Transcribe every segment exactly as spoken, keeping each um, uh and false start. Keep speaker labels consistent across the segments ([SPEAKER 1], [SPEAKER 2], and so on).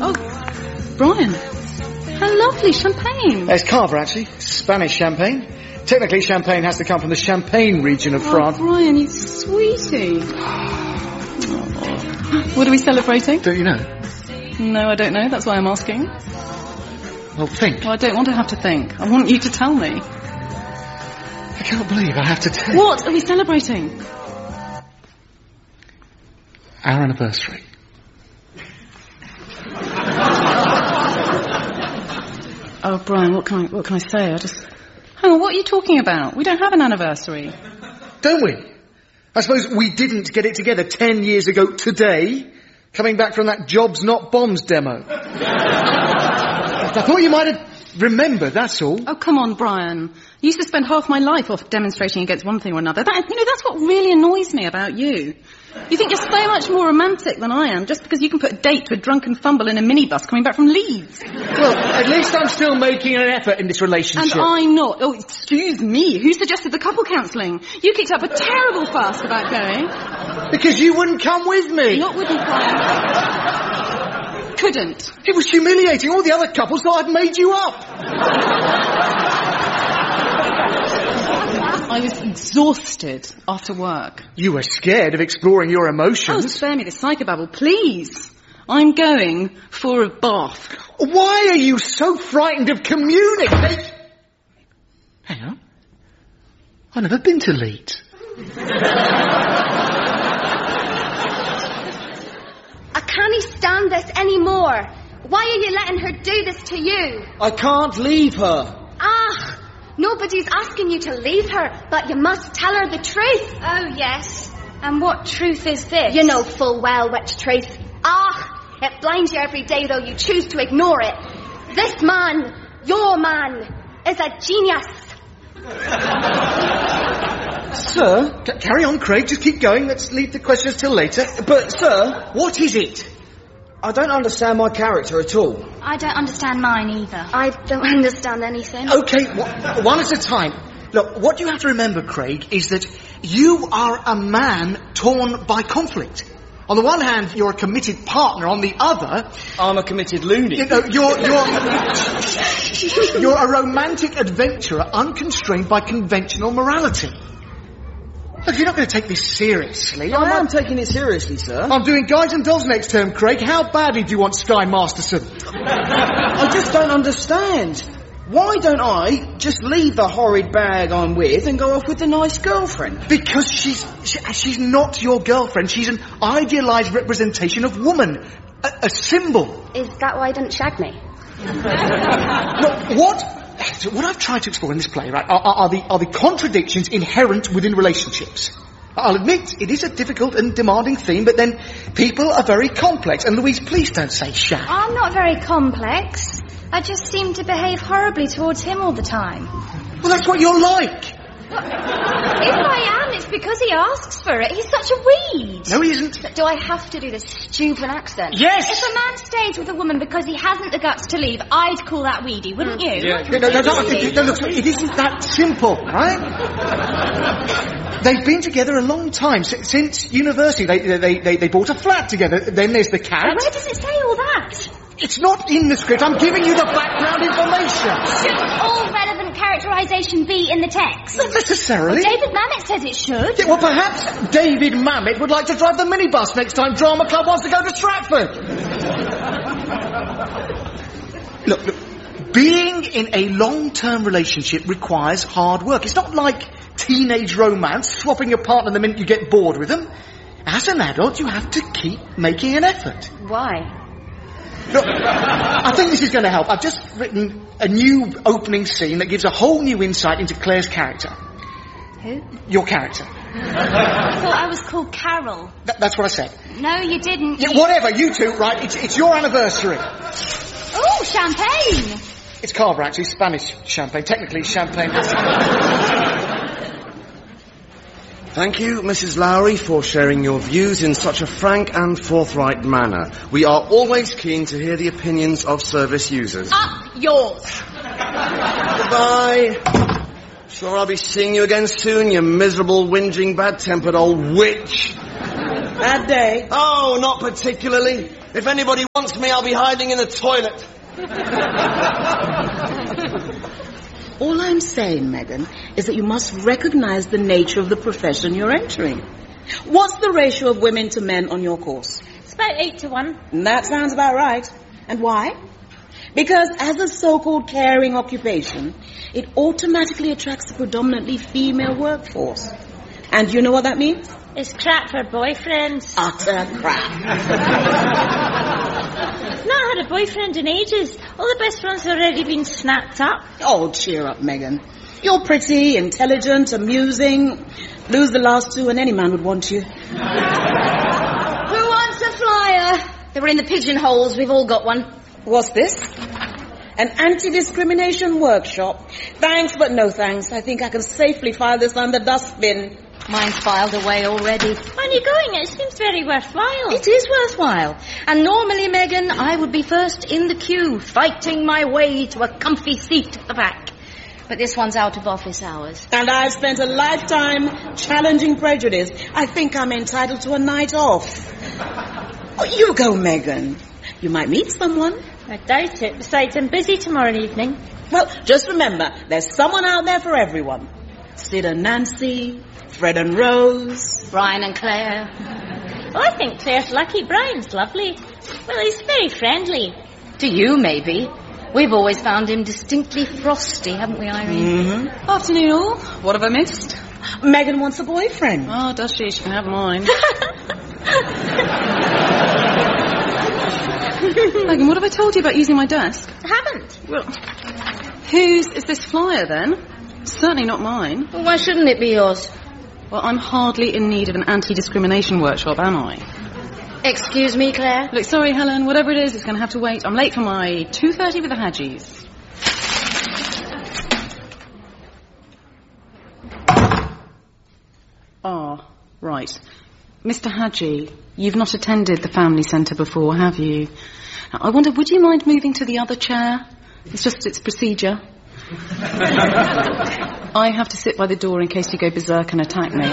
[SPEAKER 1] Oh, Brian. How lovely. Champagne.
[SPEAKER 2] It's Carver, actually. Spanish champagne. Technically, champagne has to come from the Champagne region of
[SPEAKER 1] oh,
[SPEAKER 2] France.
[SPEAKER 1] Brian, you sweetie. What are we celebrating?
[SPEAKER 2] Don't you know?
[SPEAKER 1] No, I don't know. That's why I'm asking.
[SPEAKER 2] Well, think.
[SPEAKER 1] Well, I don't want to have to think. I want you to tell me.
[SPEAKER 2] I can't believe I have to tell you.
[SPEAKER 1] What are we celebrating?
[SPEAKER 2] Our anniversary.
[SPEAKER 1] Oh, Brian, what can I, what can I say? I just... Hang on, what are you talking about? We don't have an anniversary.
[SPEAKER 2] Don't we? I suppose we didn't get it together ten years ago today, coming back from that Jobs Not Bombs demo. I thought you might have remembered, that's all.
[SPEAKER 1] Oh, come on, Brian. I used to spend half my life off demonstrating against one thing or another. That, you know, that's what really annoys me about you. You think you're so much more romantic than I am just because you can put a date to a drunken fumble in a minibus coming back from Leeds.
[SPEAKER 2] Well, at least I'm still making an effort in this relationship.
[SPEAKER 1] And I'm not. Oh, excuse me. Who suggested the couple counselling? You kicked up a terrible fuss about going.
[SPEAKER 2] Because you wouldn't come with me.
[SPEAKER 1] Not wouldn't, Brian. Couldn't.
[SPEAKER 2] It was humiliating. All the other couples thought I'd made you up.
[SPEAKER 1] I was exhausted after work.
[SPEAKER 2] You were scared of exploring your emotions.
[SPEAKER 1] Oh, spare me the psychobabble, please. I'm going for a bath.
[SPEAKER 2] Why are you so frightened of communicating? Hang on. I've never been to Leeds.
[SPEAKER 3] I can't stand this anymore. Why are you letting her do this to you?
[SPEAKER 4] I can't leave her.
[SPEAKER 3] Ah, nobody's asking you to leave her, but you must tell her the truth.
[SPEAKER 5] Oh, yes. And what truth is this?
[SPEAKER 3] You know full well which truth. Ah, it blinds you every day, though you choose to ignore it. This man, your man, is a genius.
[SPEAKER 4] Sir?
[SPEAKER 2] C- carry on, Craig. Just keep going. Let's leave the questions till later.
[SPEAKER 4] But, sir,
[SPEAKER 2] What is it?
[SPEAKER 4] I don't understand my character at all.
[SPEAKER 5] I don't understand mine either.
[SPEAKER 3] I don't understand anything.
[SPEAKER 2] Okay, w- one at a time. Look, what you have to remember, Craig, is that you are a man torn by conflict. On the one hand, you're a committed partner. On the other,
[SPEAKER 4] I'm a committed loony.
[SPEAKER 2] you know, you're you're you're a romantic adventurer, unconstrained by conventional morality. Look, you're not going to take this seriously.
[SPEAKER 4] I
[SPEAKER 2] I'm,
[SPEAKER 4] am taking it seriously, sir.
[SPEAKER 2] I'm doing Guys and Dolls next term, Craig. How badly do you want Sky Masterson?
[SPEAKER 4] I just don't understand. Why don't I just leave the horrid bag I'm with and go off with the nice girlfriend?
[SPEAKER 2] Because she's she, she's not your girlfriend. She's an idealised representation of woman, a, a symbol.
[SPEAKER 3] Is that why you didn't shag me?
[SPEAKER 2] Look, what what I've tried to explore in this play, right, are, are the are the contradictions inherent within relationships. I'll admit it is a difficult and demanding theme, but then people are very complex. And Louise, please don't say shag.
[SPEAKER 5] I'm not very complex. I just seem to behave horribly towards him all the time.
[SPEAKER 2] Well, that's what you're like.
[SPEAKER 5] If I am, it's because he asks for it. He's such a weed.
[SPEAKER 2] No, he isn't.
[SPEAKER 3] Do I have to do this stupid accent?
[SPEAKER 2] Yes.
[SPEAKER 5] If a man stays with a woman because he hasn't the guts to leave, I'd call that weedy, wouldn't you?
[SPEAKER 2] Yeah. No, no, no, no, no, look, it isn't that simple, right? They've been together a long time, s- since university. They, they, they, they bought a flat together. Then there's the cat.
[SPEAKER 5] Where does it say all that?
[SPEAKER 2] It's not in the script. I'm giving you the background information.
[SPEAKER 5] Shouldn't all relevant characterisation be in the text?
[SPEAKER 2] Not necessarily.
[SPEAKER 5] David Mamet says it should.
[SPEAKER 2] Yeah, well, perhaps David Mamet would like to drive the minibus next time Drama Club wants to go to Stratford. Look, look, being in a long-term relationship requires hard work. It's not like teenage romance, swapping your partner the minute you get bored with them. As an adult, you have to keep making an effort.
[SPEAKER 3] Why?
[SPEAKER 2] Look, I think this is going to help. I've just written a new opening scene that gives a whole new insight into Claire's character.
[SPEAKER 5] Who?
[SPEAKER 2] Your character.
[SPEAKER 5] I thought I was called Carol.
[SPEAKER 2] Th- that's what I said.
[SPEAKER 5] No, you didn't.
[SPEAKER 2] Yeah, whatever, you two, right? It's, it's your anniversary.
[SPEAKER 5] Oh, champagne!
[SPEAKER 2] It's Carver, actually, Spanish champagne. Technically, champagne.
[SPEAKER 6] Thank you, Missus Lowry, for sharing your views in such a frank and forthright manner. We are always keen to hear the opinions of service users.
[SPEAKER 5] Up yours.
[SPEAKER 6] Goodbye. Sure I'll be seeing you again soon, you miserable, whinging, bad-tempered old witch.
[SPEAKER 4] Bad day.
[SPEAKER 6] Oh, not particularly. If anybody wants me, I'll be hiding in the toilet.
[SPEAKER 7] All I'm saying, Megan, is that you must recognize the nature of the profession you're entering. What's the ratio of women to men on your course?
[SPEAKER 5] It's about eight to one.
[SPEAKER 7] That sounds about right. And why? Because as a so-called caring occupation, it automatically attracts a predominantly female workforce. And you know what that means?
[SPEAKER 5] It's crap for boyfriends.
[SPEAKER 7] Utter crap.
[SPEAKER 5] I've not had a boyfriend in ages. All the best ones have already been snapped up.
[SPEAKER 7] Oh, cheer up, Megan. You're pretty, intelligent, amusing. Lose the last two and any man would want you.
[SPEAKER 3] Who wants a flyer? They were in the pigeonholes. We've all got one.
[SPEAKER 7] What's this? An anti-discrimination workshop. Thanks, but no thanks. I think I can safely file this on the dustbin.
[SPEAKER 3] Mine's filed away already.
[SPEAKER 5] When are you going? It seems very worthwhile.
[SPEAKER 3] It is worthwhile. And normally, Megan, I would be first in the queue, fighting my way to a comfy seat at the back. But this one's out of office hours.
[SPEAKER 7] And I've spent a lifetime challenging prejudice. I think I'm entitled to a night off. Oh, you go, Megan. You might meet someone.
[SPEAKER 5] I doubt it. Besides, I'm busy tomorrow evening.
[SPEAKER 7] Well, just remember, there's someone out there for everyone. Sid and Nancy, Fred and Rose,
[SPEAKER 3] Brian and Claire.
[SPEAKER 5] Oh, I think Claire's lucky. Brian's lovely. Well, he's very friendly.
[SPEAKER 3] To you, maybe. We've always found him distinctly frosty, haven't we, Irene?
[SPEAKER 7] Mm-hmm.
[SPEAKER 1] Afternoon all. What have I missed?
[SPEAKER 7] Megan wants a boyfriend.
[SPEAKER 1] Oh, does she? She can have mine. Megan, what have I told you about using my desk?
[SPEAKER 5] I haven't.
[SPEAKER 1] Well, whose is this flyer then? Certainly not mine.
[SPEAKER 3] Well, why shouldn't it be yours?
[SPEAKER 1] Well, I'm hardly in need of an anti-discrimination workshop, am I?
[SPEAKER 3] Excuse me, Claire?
[SPEAKER 1] Look, sorry, Helen, whatever it is, it's going to have to wait. I'm late for my two thirty with the Hadjies. Ah, right. Mister Hadji, you've not attended the family centre before, have you? Now, I wonder, would you mind moving to the other chair? It's just its procedure. I have to sit by the door in case you go berserk and attack me.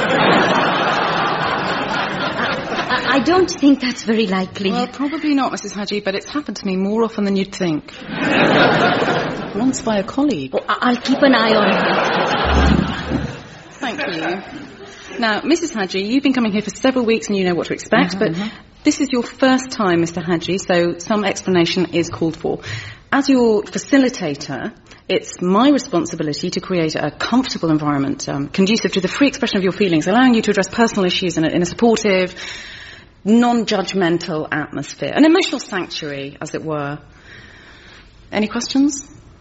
[SPEAKER 3] I don't think that's very likely.
[SPEAKER 1] Well, probably not, Missus Hadji, but it's happened to me more often than you'd think. Once by a colleague.
[SPEAKER 3] Oh, I'll keep an eye on it.
[SPEAKER 1] Thank you. Now, Missus Hadji, you've been coming here for several weeks and you know what to expect, mm-hmm, but mm-hmm. This is your first time, Mister Hadji, so some explanation is called for. As your facilitator, it's my responsibility to create a comfortable environment, um, conducive to the free expression of your feelings, allowing you to address personal issues in a, in a supportive, non-judgmental atmosphere. An emotional sanctuary, as it were. Any questions?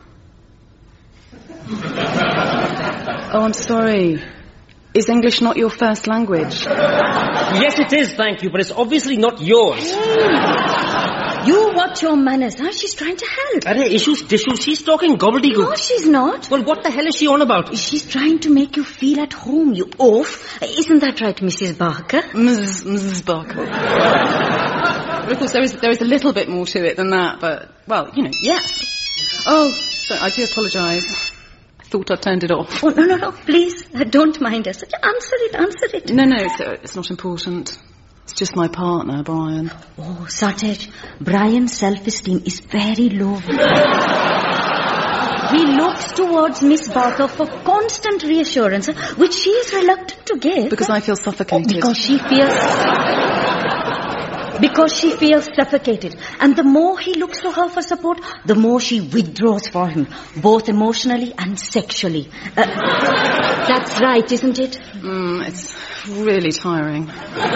[SPEAKER 1] Oh, I'm sorry. Is English not your first language?
[SPEAKER 8] Yes, it is, thank you, but it's obviously not yours.
[SPEAKER 3] Hey, you watch your manners. Now she's trying to help.
[SPEAKER 8] Are issues, tissues? She's talking gobbledygook.
[SPEAKER 3] No, she's not.
[SPEAKER 8] Well, what the hell is she on about?
[SPEAKER 3] She's trying to make you feel at home, you oaf. Isn't that right, Missus Barker?
[SPEAKER 1] Missus Missus Barker. But of course, there is, there is a little bit more to it than that, but, well, you know, yes. Oh, sorry, I do apologise. I thought I turned it off.
[SPEAKER 3] Oh, no, no, no, please, uh, don't mind us. Answer it, answer it.
[SPEAKER 1] No, no, it's, uh, it's not important. It's just my partner, Brian.
[SPEAKER 3] Oh, Sataj, Brian's self-esteem is very low. He looks towards Miss Barker for constant reassurance, which she is reluctant to give.
[SPEAKER 1] Because I feel suffocated.
[SPEAKER 3] Oh, because she feels... Because she feels suffocated. And the more he looks to her for support, the more she withdraws for him, both emotionally and sexually. Uh, that's right, isn't it?
[SPEAKER 1] Mm, it's really tiring.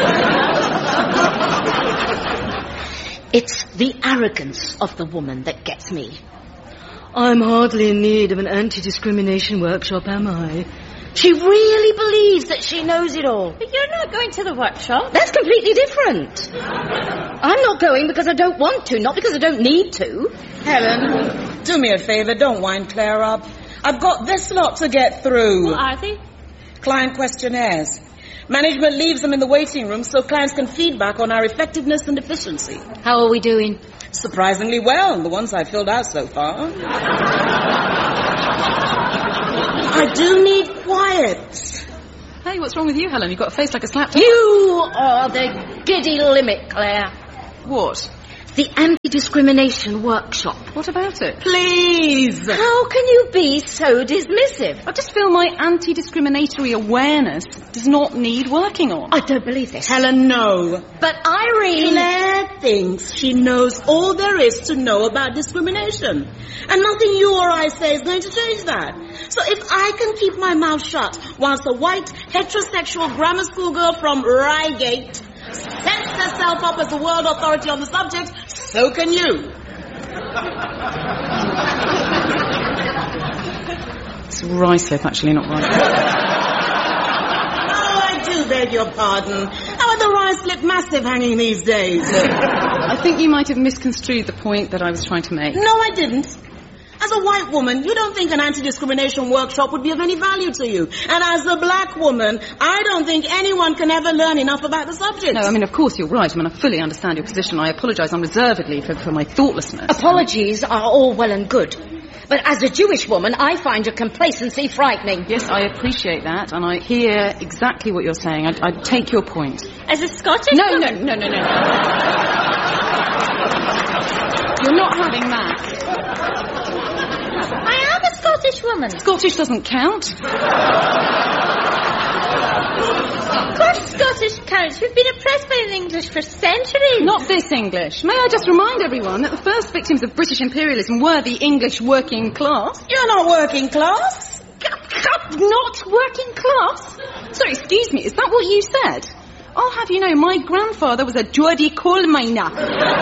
[SPEAKER 3] It's the arrogance of the woman that gets me. I'm hardly in need of an anti-discrimination workshop, am I? She really believes that she knows it all.
[SPEAKER 5] But you're not going to the workshop.
[SPEAKER 3] That's completely different. I'm not going because I don't want to, not because I don't need to.
[SPEAKER 7] Helen, do me a favour, don't wind Claire up. I've got this lot to get through.
[SPEAKER 5] What are they?
[SPEAKER 7] Client questionnaires. Management leaves them in the waiting room so clients can feedback on our effectiveness and efficiency.
[SPEAKER 3] How are we doing?
[SPEAKER 7] Surprisingly well, the ones I've filled out so far. I do need quiet.
[SPEAKER 1] Hey, what's wrong with you, Helen? You've got a face like a slap.
[SPEAKER 3] You are the giddy limit, Claire.
[SPEAKER 1] What?
[SPEAKER 3] The anti-discrimination workshop.
[SPEAKER 1] What about it?
[SPEAKER 7] Please!
[SPEAKER 3] How can you be so dismissive?
[SPEAKER 1] I just feel my anti-discriminatory awareness does not need working on.
[SPEAKER 3] I don't believe this.
[SPEAKER 7] Helen, no.
[SPEAKER 3] But Irene...
[SPEAKER 7] Claire thinks she knows all there is to know about discrimination. And nothing you or I say is going to change that. So if I can keep my mouth shut whilst a white, heterosexual grammar school girl from Reigate sets herself up as the world authority on the subject, so can you.
[SPEAKER 1] It's Ruislip, actually, not right.
[SPEAKER 7] Oh, I do beg your pardon. How are the Ruislip Massive hanging these days?
[SPEAKER 1] I think you might have misconstrued the point that I was trying to make.
[SPEAKER 7] No, I didn't. As a white woman, you don't think an anti-discrimination workshop would be of any value to you. And as a black woman, I don't think anyone can ever learn enough about the subject.
[SPEAKER 1] No, I mean, of course you're right. I mean, I fully understand your position. I apologise unreservedly for, for my thoughtlessness.
[SPEAKER 3] Apologies are all well and good. But as a Jewish woman, I find your complacency frightening.
[SPEAKER 1] Yes, I appreciate that, and I hear exactly what you're saying. I, I take your point.
[SPEAKER 3] As a Scottish
[SPEAKER 1] No,
[SPEAKER 3] woman...
[SPEAKER 1] no, no, no, no. You're not having that.
[SPEAKER 3] I am a Scottish woman.
[SPEAKER 1] Scottish doesn't count.
[SPEAKER 3] Of course Scottish counts. We've been oppressed by the English for centuries.
[SPEAKER 1] Not this English. May I just remind everyone that the first victims of British imperialism were the English working class.
[SPEAKER 7] You're not working class.
[SPEAKER 1] Not working class? Sorry, excuse me, is that what you said? I'll have you know, my grandfather was a Geordie coal miner.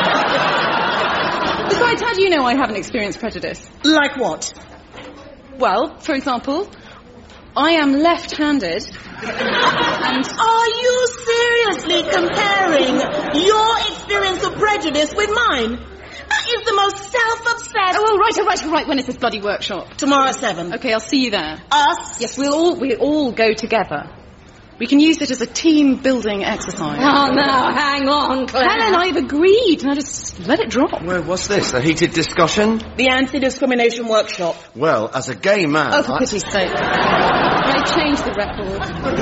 [SPEAKER 1] Besides, how do you know I haven't experienced prejudice?
[SPEAKER 7] Like what?
[SPEAKER 1] Well, for example, I am left-handed. And
[SPEAKER 7] are you seriously comparing your experience of prejudice with mine? That is the most self-obsessed...
[SPEAKER 1] Oh, all right, all right, all right. When is this bloody workshop?
[SPEAKER 7] Tomorrow at seven.
[SPEAKER 1] Okay, I'll see you there.
[SPEAKER 7] Us?
[SPEAKER 1] Yes, we'll all, we'll all go together. We can use it as a team-building exercise.
[SPEAKER 3] Oh, no, hang on, Claire.
[SPEAKER 1] Helen, I've agreed. Now just let it drop.
[SPEAKER 6] Well, what's this? A heated discussion?
[SPEAKER 7] The anti-discrimination workshop.
[SPEAKER 6] Well, as a gay man...
[SPEAKER 1] Oh, for
[SPEAKER 6] I...
[SPEAKER 1] pity's sake. They changed the record.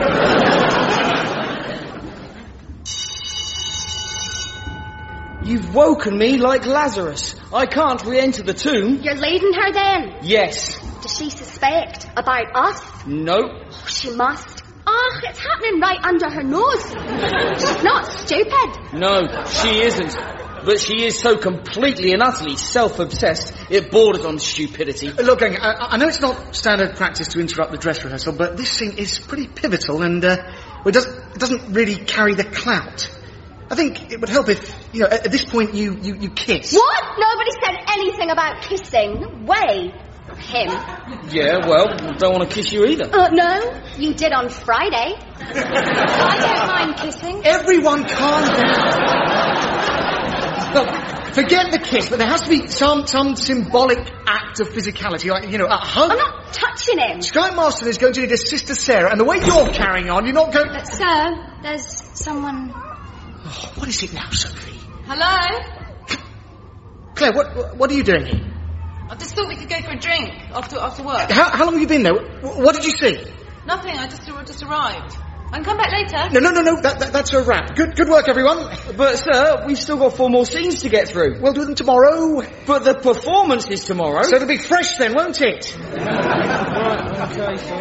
[SPEAKER 4] You've woken me like Lazarus. I can't re-enter the tomb.
[SPEAKER 5] You're leading her then?
[SPEAKER 4] Yes.
[SPEAKER 5] Does she suspect about us?
[SPEAKER 4] No.
[SPEAKER 5] Oh, she must. Oh, it's happening right under her nose. She's not stupid.
[SPEAKER 4] No, she isn't. But she is so completely and utterly self-obsessed, it borders on stupidity.
[SPEAKER 2] Look, gang, I, I know it's not standard practice to interrupt the dress rehearsal, but this scene is pretty pivotal and uh, well, it, does, it doesn't really carry the clout. I think it would help if, you know, at, at this point you, you, you kiss.
[SPEAKER 5] What? Nobody said anything about kissing. No way. Him.
[SPEAKER 4] Yeah, well, don't want to kiss you either.
[SPEAKER 5] Uh, no, you did on Friday. I don't mind kissing.
[SPEAKER 2] Everyone calm down. Look, forget the kiss, but there has to be some some symbolic act of physicality, like, you know, a hug.
[SPEAKER 5] I'm not touching him.
[SPEAKER 2] Sky Marston is going to need his sister Sarah, and the way you're carrying on, you're not going...
[SPEAKER 5] But, sir, there's someone...
[SPEAKER 2] Oh, what is it now, Sophie?
[SPEAKER 1] Hello?
[SPEAKER 2] Claire, what what are you doing here?
[SPEAKER 1] I just thought we could go for a drink after after work.
[SPEAKER 2] How, how long have you been there? What, what did you see?
[SPEAKER 1] Nothing, I just just arrived. I can come back later.
[SPEAKER 2] No, no, no, no, that, that, that's a wrap. Good good work, everyone.
[SPEAKER 4] But, sir, we've still got four more scenes to get through.
[SPEAKER 2] We'll do them tomorrow.
[SPEAKER 4] But the performance is tomorrow.
[SPEAKER 2] So it'll be fresh then, won't it?
[SPEAKER 4] Right, okay, sir.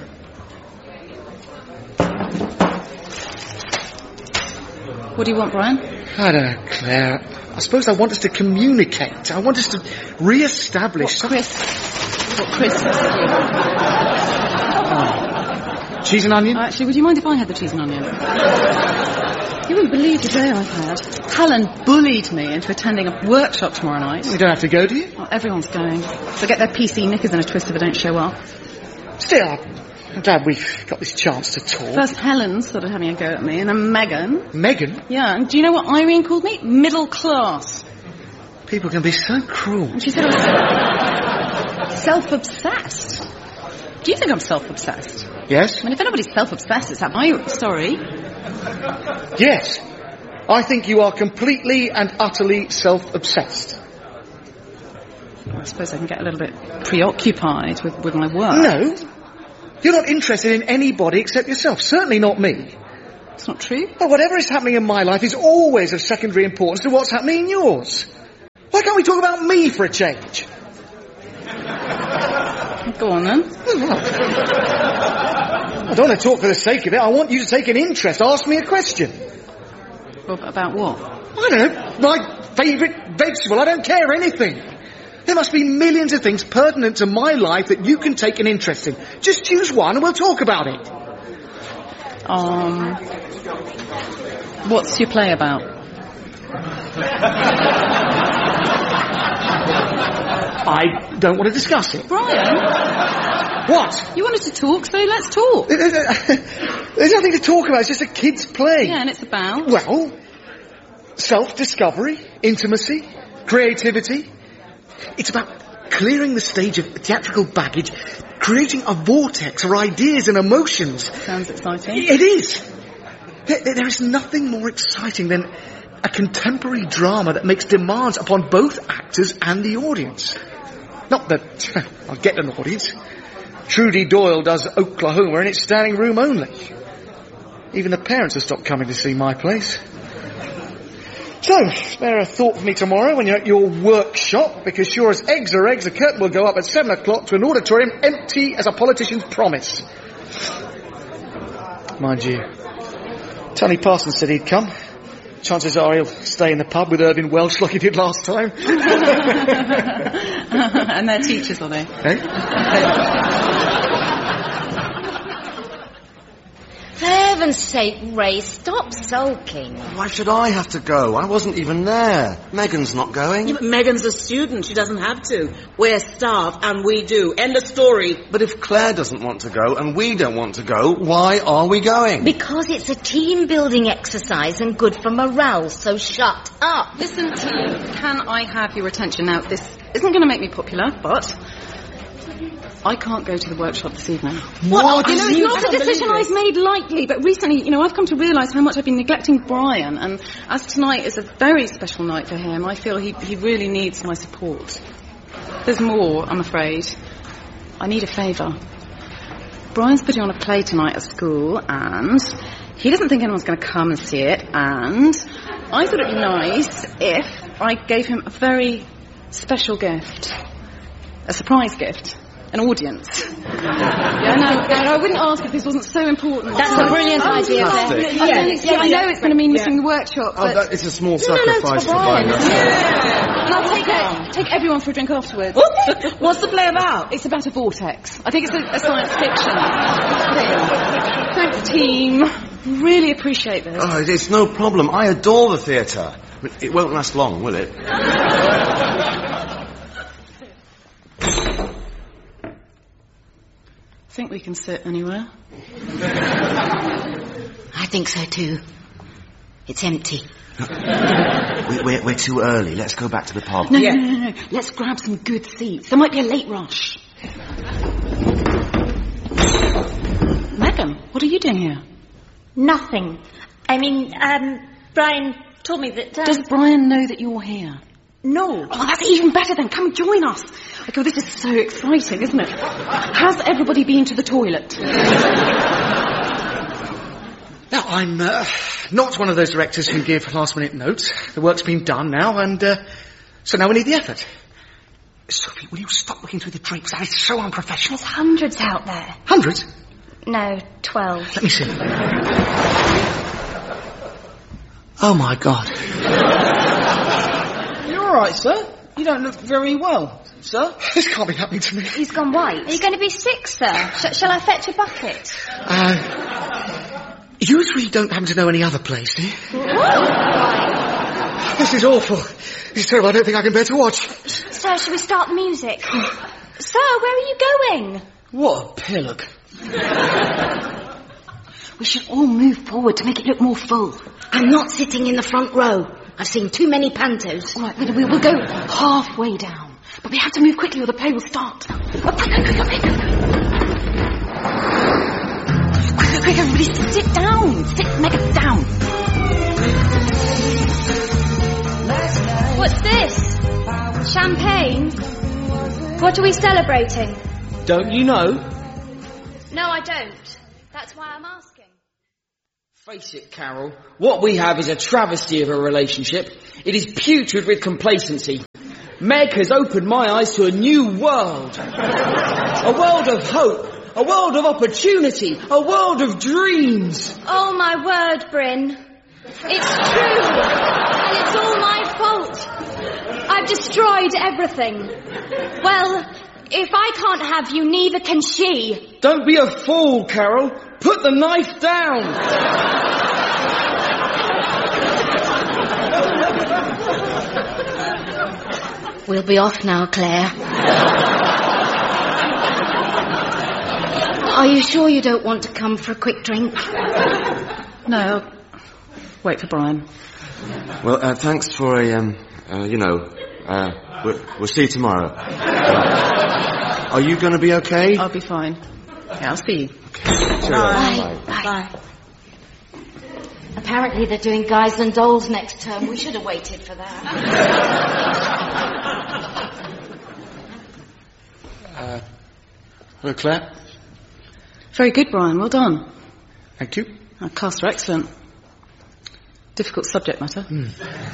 [SPEAKER 1] What do you want, Brian?
[SPEAKER 2] I don't know, Claire. I suppose I want us to communicate. I want us to re-establish...
[SPEAKER 1] What, Chris? What, Chris?
[SPEAKER 2] Oh. Cheese and onion?
[SPEAKER 1] Uh, actually, would you mind if I had the cheese and onion? You wouldn't believe the day I've had. Helen bullied me into attending a workshop tomorrow night.
[SPEAKER 2] You don't have to go, do you?
[SPEAKER 1] Well, everyone's going. They'll get their P C knickers in a twist if I don't show up.
[SPEAKER 2] Still, I'm glad we've got this chance to talk.
[SPEAKER 1] First Helen's sort of having a go at me, and then Megan.
[SPEAKER 2] Megan?
[SPEAKER 1] Yeah, and do you know what Irene called me? Middle class.
[SPEAKER 2] People can be so cruel.
[SPEAKER 1] And she said I was self-obsessed. Do you think I'm self-obsessed?
[SPEAKER 2] Yes?
[SPEAKER 1] I mean, if anybody's self-obsessed, it's that I... Sorry.
[SPEAKER 2] Yes. I think you are completely and utterly self-obsessed.
[SPEAKER 1] I suppose I can get a little bit preoccupied with, with my work.
[SPEAKER 2] No. You're not interested in anybody except yourself. Certainly not me.
[SPEAKER 1] It's not true.
[SPEAKER 2] Well, whatever is happening in my life is always of secondary importance to what's happening in yours. Why can't we talk about me for a change?
[SPEAKER 1] Go on, then.
[SPEAKER 2] I don't want to talk for the sake of it. I want you to take an interest. Ask me a question.
[SPEAKER 1] Well, about what?
[SPEAKER 2] I don't know. My favourite vegetable. I don't care anything. There must be millions of things pertinent to my life that you can take an interest in. Just choose one and we'll talk about it.
[SPEAKER 1] Um, what's your play about?
[SPEAKER 2] I don't want to discuss it.
[SPEAKER 1] Brian?
[SPEAKER 2] What?
[SPEAKER 1] You wanted to talk, so let's talk.
[SPEAKER 2] There's nothing to talk about. It's just a kid's play.
[SPEAKER 1] Yeah, and it's about?
[SPEAKER 2] Well, self-discovery, intimacy, creativity. It's about clearing the stage of theatrical baggage, creating a vortex for ideas and emotions.
[SPEAKER 1] Sounds exciting.
[SPEAKER 2] It is. There, there is nothing more exciting than a contemporary drama that makes demands upon both actors and the audience. Not that I'll get an audience. Trudy Doyle does Oklahoma and it's standing room only. Even the parents have stopped coming to see my place. So, spare a thought for me tomorrow when you're at your workshop, because sure as eggs are eggs, the curtain will go up at seven o'clock to an auditorium empty as a politician's promise. Mind you, Tony Parsons said he'd come. Chances are he'll stay in the pub with Irving Welsh like he did last time.
[SPEAKER 1] And they're teachers, are they?
[SPEAKER 2] Eh?
[SPEAKER 3] For heaven's sake, Ray, stop sulking.
[SPEAKER 6] Why should I have to go? I wasn't even there. Megan's not going.
[SPEAKER 7] Yeah, but Megan's a student. She doesn't have to. We're staff, and we do. End of story.
[SPEAKER 6] But if Claire doesn't want to go, and we don't want to go, why are we going?
[SPEAKER 3] Because it's a team-building exercise and good for morale, so shut up.
[SPEAKER 1] Listen, team, can I have your attention? Now, this isn't going to make me popular, but I can't go to the workshop this evening.
[SPEAKER 2] What?
[SPEAKER 1] You know, it's not a decision I've made lightly, but recently, you know, I've come to realise how much I've been neglecting Brian, and as tonight is a very special night for him, I feel he, he really needs my support. There's more, I'm afraid. I need a favour. Brian's putting on a play tonight at school, and he doesn't think anyone's going to come and see it, and I thought it'd be nice if I gave him a very special gift. A surprise gift. An audience. Yeah, no, no, I wouldn't ask if this wasn't so important.
[SPEAKER 3] That's a brilliant idea,
[SPEAKER 6] Fantastic.
[SPEAKER 1] I, yeah, yeah, I know it's going to mean missing
[SPEAKER 7] Yeah.
[SPEAKER 1] the workshop,
[SPEAKER 6] Oh,
[SPEAKER 1] but
[SPEAKER 6] that, it's a small
[SPEAKER 1] no, no, no,
[SPEAKER 6] sacrifice
[SPEAKER 1] it's
[SPEAKER 6] for
[SPEAKER 1] Brian.
[SPEAKER 6] Brian.
[SPEAKER 1] Yeah. And I'll take, it, take everyone for a drink afterwards.
[SPEAKER 7] What's the play about?
[SPEAKER 1] It's about a vortex. I think it's a, a science fiction thing. Thanks, team. Really appreciate this.
[SPEAKER 6] Oh, it's no problem. I adore the theatre. It won't last long, will it?
[SPEAKER 1] Think we can sit anywhere?
[SPEAKER 3] I think so too. It's empty.
[SPEAKER 6] we, we're, we're too early. Let's go back to the pub.
[SPEAKER 1] No,
[SPEAKER 7] Yeah.
[SPEAKER 1] no, no, no. Let's grab some good seats. There might be a late rush. Megan, what are you doing here?
[SPEAKER 3] Nothing. I mean, um, Brian told me that... Um,
[SPEAKER 1] Does Brian know that you're here?
[SPEAKER 3] no.
[SPEAKER 1] Oh, that's even better then. Come join us. Like, oh, this is so exciting, isn't it? Has everybody been to the toilet?
[SPEAKER 2] Now, I'm uh, not one of those directors who give last-minute notes. The work's been done now, and uh, so now we need the effort. Sophie, will you stop looking through the drapes? That is so unprofessional.
[SPEAKER 5] There's hundreds out there.
[SPEAKER 2] Hundreds?
[SPEAKER 5] No, twelve.
[SPEAKER 2] Let me see. Oh, my God.
[SPEAKER 4] You're all right, sir. You don't look very well, sir.
[SPEAKER 2] This can't be happening to me.
[SPEAKER 5] He's gone white. Are you going to be sick, sir? Sh- shall I fetch a bucket?
[SPEAKER 2] Uh, you three don't happen to know any other place, do you? This is awful. This is terrible. I don't think I can bear to watch.
[SPEAKER 5] Sir, shall we start the music? Sir, where are you going?
[SPEAKER 4] What a pillock.
[SPEAKER 1] We should all move forward to make it look more full.
[SPEAKER 3] I'm not sitting in the front row. I've seen too many pantos.
[SPEAKER 1] All right, we, we, we'll go halfway down. But we have to move quickly or the play will start. Oh, quick, quick, quick, quick, quick. Quick, quick, everybody, sit down. Sit, Megan, down.
[SPEAKER 5] What's this? Champagne? What are we celebrating?
[SPEAKER 4] Don't you know?
[SPEAKER 5] No, I don't. That's why I'm asking.
[SPEAKER 4] Face it, Carol, what we have is a travesty of a relationship. It is putrid with complacency. Meg has opened my eyes to a new world. A world of hope. A world of opportunity. A world of dreams.
[SPEAKER 5] Oh, my word, Bryn. It's true. And it's all my fault. I've destroyed everything. Well, if I can't have you, neither can she.
[SPEAKER 4] Don't be a fool, Carol. Put the knife down.
[SPEAKER 3] We'll be off now, Claire. Are you sure you don't want to come for a quick drink?
[SPEAKER 1] No, I'll wait for Brian.
[SPEAKER 6] Well, uh, thanks for a, um, uh, you know, uh, we'll, we'll see you tomorrow. Uh, are you going to be okay?
[SPEAKER 1] I'll be fine. Yeah, I'll see you.
[SPEAKER 6] Okay.
[SPEAKER 3] Bye. Bye. Bye. Apparently they're doing Guys and Dolls next term. We should have waited for that.
[SPEAKER 2] Uh, hello, Claire.
[SPEAKER 1] Very good, Brian. Well done.
[SPEAKER 2] Thank you.
[SPEAKER 1] Our casts are excellent. Difficult subject matter.
[SPEAKER 2] Mm.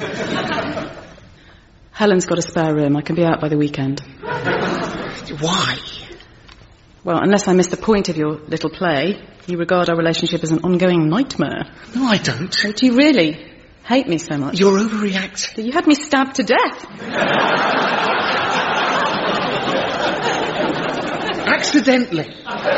[SPEAKER 1] Helen's got a spare room. I can be out by the weekend.
[SPEAKER 2] Why?
[SPEAKER 1] Well, unless I miss the point of your little play, you regard our relationship as an ongoing nightmare.
[SPEAKER 2] No, I don't.
[SPEAKER 1] Oh, do you really hate me so much?
[SPEAKER 2] You're overreacting.
[SPEAKER 1] You had me stabbed to death.
[SPEAKER 2] Accidentally.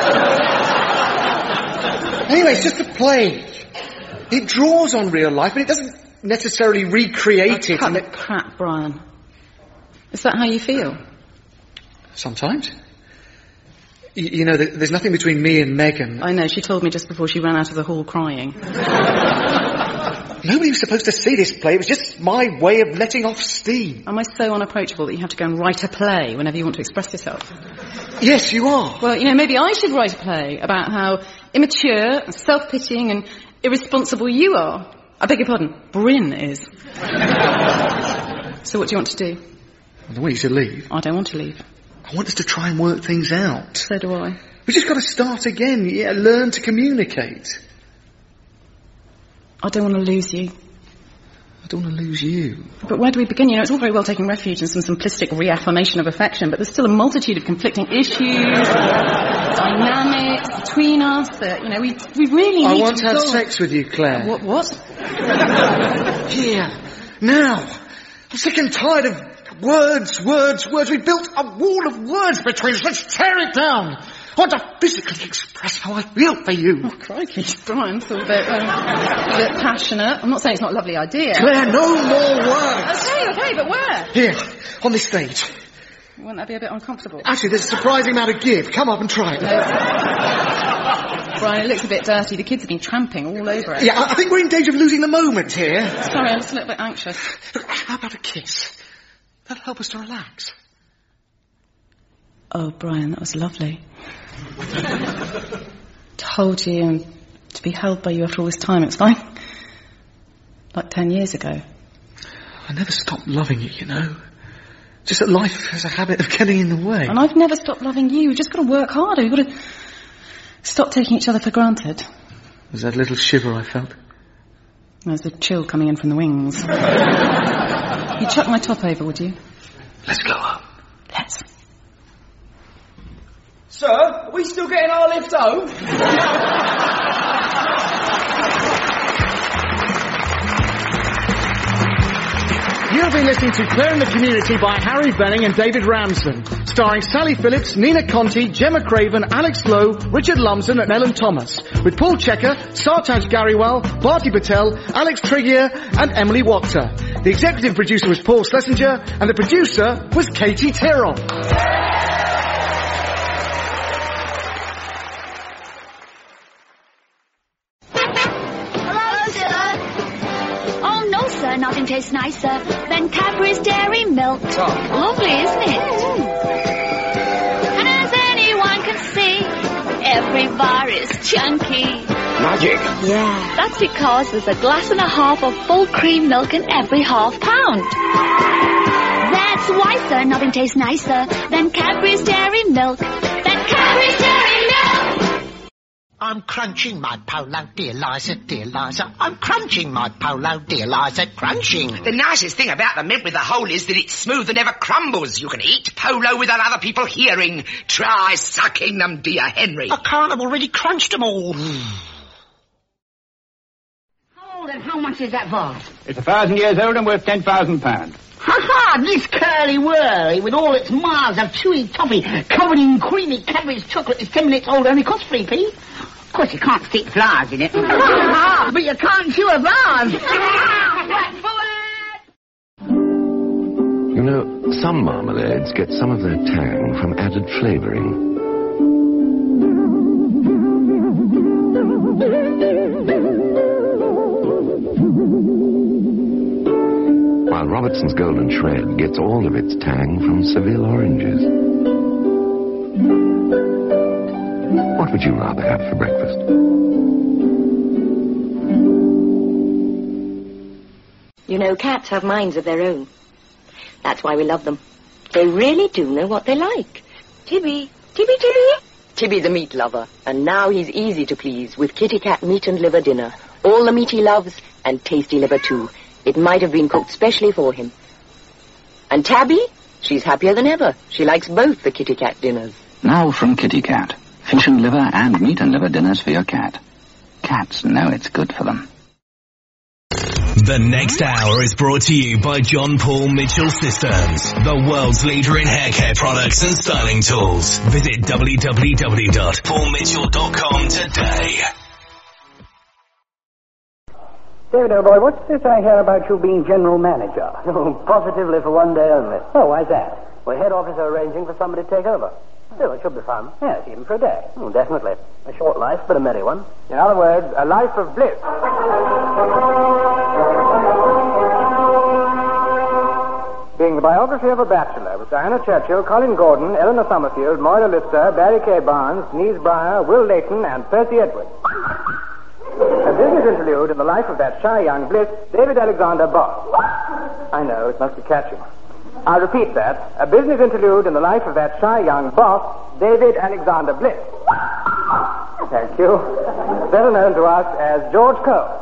[SPEAKER 2] Anyway, it's just a play. It draws on real life, but it doesn't necessarily recreate
[SPEAKER 1] oh,
[SPEAKER 2] it.
[SPEAKER 1] Cut
[SPEAKER 2] And
[SPEAKER 1] the
[SPEAKER 2] it...
[SPEAKER 1] crap, Brian. Is that how you feel?
[SPEAKER 2] Sometimes. Y- you know, th- there's nothing between me and Megan.
[SPEAKER 1] I know, she told me just before she ran out of the hall crying.
[SPEAKER 2] Nobody was supposed to see this play. It was just my way of letting off steam.
[SPEAKER 1] Am I so unapproachable that you have to go and write a play whenever you want to express yourself?
[SPEAKER 2] Yes, you are.
[SPEAKER 1] Well, you know, maybe I should write a play about how immature and self-pitying and irresponsible you are. I beg your pardon, Bryn is. So what do you want to do?
[SPEAKER 2] I don't want you to leave.
[SPEAKER 1] I don't want to leave.
[SPEAKER 2] I want us to try and work things out.
[SPEAKER 1] So do I.
[SPEAKER 2] We just got to start again. Yeah, learn to communicate.
[SPEAKER 1] I don't want to lose you.
[SPEAKER 2] I don't want to lose you.
[SPEAKER 1] But where do we begin? You know, it's all very well taking refuge in some simplistic reaffirmation of affection, but there's still a multitude of conflicting issues, dynamics between us that, you know, we we really
[SPEAKER 2] I
[SPEAKER 1] need
[SPEAKER 2] want
[SPEAKER 1] to
[SPEAKER 2] to have
[SPEAKER 1] resolve.
[SPEAKER 2] sex with you, Claire.
[SPEAKER 1] What? What?
[SPEAKER 2] Here. Now. I'm sick and tired of words, words, words. We built a wall of words between us. Let's tear it down. I want to physically express how I feel for you.
[SPEAKER 1] Oh, crikey, Brian, it's all a bit, um, a bit passionate. I'm not saying it's not a lovely idea.
[SPEAKER 2] Claire, no more words.
[SPEAKER 1] Okay, okay, but where?
[SPEAKER 2] Here, on this stage.
[SPEAKER 1] Wouldn't that be a bit uncomfortable?
[SPEAKER 2] Actually, there's a surprising amount of give. Come up and try it.
[SPEAKER 1] No. Brian, it looks a bit dirty. The kids have been tramping all over it.
[SPEAKER 2] Yeah, I I think we're in danger of losing the moment here.
[SPEAKER 1] Sorry, I'm just a little bit anxious.
[SPEAKER 2] How about a kiss? That'll help us to relax.
[SPEAKER 1] Oh, Brian, that was lovely. To hold you and to be held by you after all this time, it's like, like ten years ago.
[SPEAKER 2] I never stopped loving you, you know. Just that life has a habit of getting in the way.
[SPEAKER 1] And I've never stopped loving you. We've just got to work harder. We've got to stop taking each other for granted.
[SPEAKER 2] Was that little shiver I felt?
[SPEAKER 1] There's a chill coming in from the wings. You chuck my top over, would you?
[SPEAKER 2] Let's go up.
[SPEAKER 1] Let's.
[SPEAKER 4] Sir, are we still getting our lift home?
[SPEAKER 2] You have been listening to Claire in the Community by Harry Benning and David Ramsden, starring Sally Phillips, Nina Conti, Gemma Craven, Alex Lowe, Richard Lumsden and Ellen Thomas, with Paul Checker, Sartaj Gariwal, Bharti Patel, Alex Triggier and Emily Wachter. The executive producer was Paul Schlesinger and the producer was Katie Tyrrell.
[SPEAKER 5] Nothing tastes nicer than Cadbury's Dairy Milk. Lovely, isn't it? And as anyone can see, every bar is chunky.
[SPEAKER 6] Magic.
[SPEAKER 5] Yeah. That's because there's a glass and a half of full cream milk in every half pound. That's why, sir, nothing tastes nicer than Cadbury's Dairy Milk. Than Cadbury's Dairy Milk!
[SPEAKER 9] I'm crunching my polo, dear Liza, dear Liza. I'm crunching my polo, dear Liza, crunching.
[SPEAKER 10] The nicest thing about the mint with the hole is that it's smooth and never crumbles. You can eat polo without other people hearing. Try sucking them, dear Henry.
[SPEAKER 9] I can't, I've already crunched them all.
[SPEAKER 11] Hold and how much is that vase?
[SPEAKER 12] It's a thousand years old and worth ten thousand pounds.
[SPEAKER 11] Ha-ha! This curly-whirly with all its miles of chewy toffee covered in creamy Cadbury's chocolate is ten minutes old, only costs three p. Of course, you can't stick flowers in it. But you can't chew a vase.
[SPEAKER 13] You know, some marmalades get some of their tang from added flavouring. While Robertson's Golden Shred gets all of its tang from Seville oranges. What would you rather have for breakfast?
[SPEAKER 14] You know, cats have minds of their own. That's why we love them. They really do know what they like. Tibby, Tibby, Tibby. Tibby the meat lover, and now he's easy to please with Kitty Cat meat and liver dinner. All the meat he loves, and tasty liver too. It might have been cooked specially for him. And Tabby? She's happier than ever. She likes both the Kitty Cat dinners.
[SPEAKER 15] Now from Kitty Cat. Fish and liver and meat and liver dinners for your cat. Cats know it's good for them.
[SPEAKER 16] The next hour is brought to you by John Paul Mitchell Systems, the world's leader in hair care products and styling tools. Visit w w w dot paul mitchell dot com today.
[SPEAKER 17] David, old boy, what's this I hear about you being general manager?
[SPEAKER 18] Oh, positively for one day only.
[SPEAKER 17] Oh, why's that?
[SPEAKER 18] Well, head office are arranging for somebody to take over. Still, it should be fun.
[SPEAKER 17] Yes, even for a day.
[SPEAKER 18] Oh, definitely. A short life, but a merry one. In other words, a life of bliss. Being the biography of a bachelor with Diana Churchill, Colin Gordon, Eleanor Summerfield, Moira Lister, Barry K. Barnes, Denise Breyer, Will Layton, and Percy Edwards. A business interlude in the life of that shy young bliss, David Alexander Boss. I know, it must be catchy. I'll repeat that. A business interlude in the life of that shy young boss, David Alexander Bliss. Thank you. Better known to us as George Cole.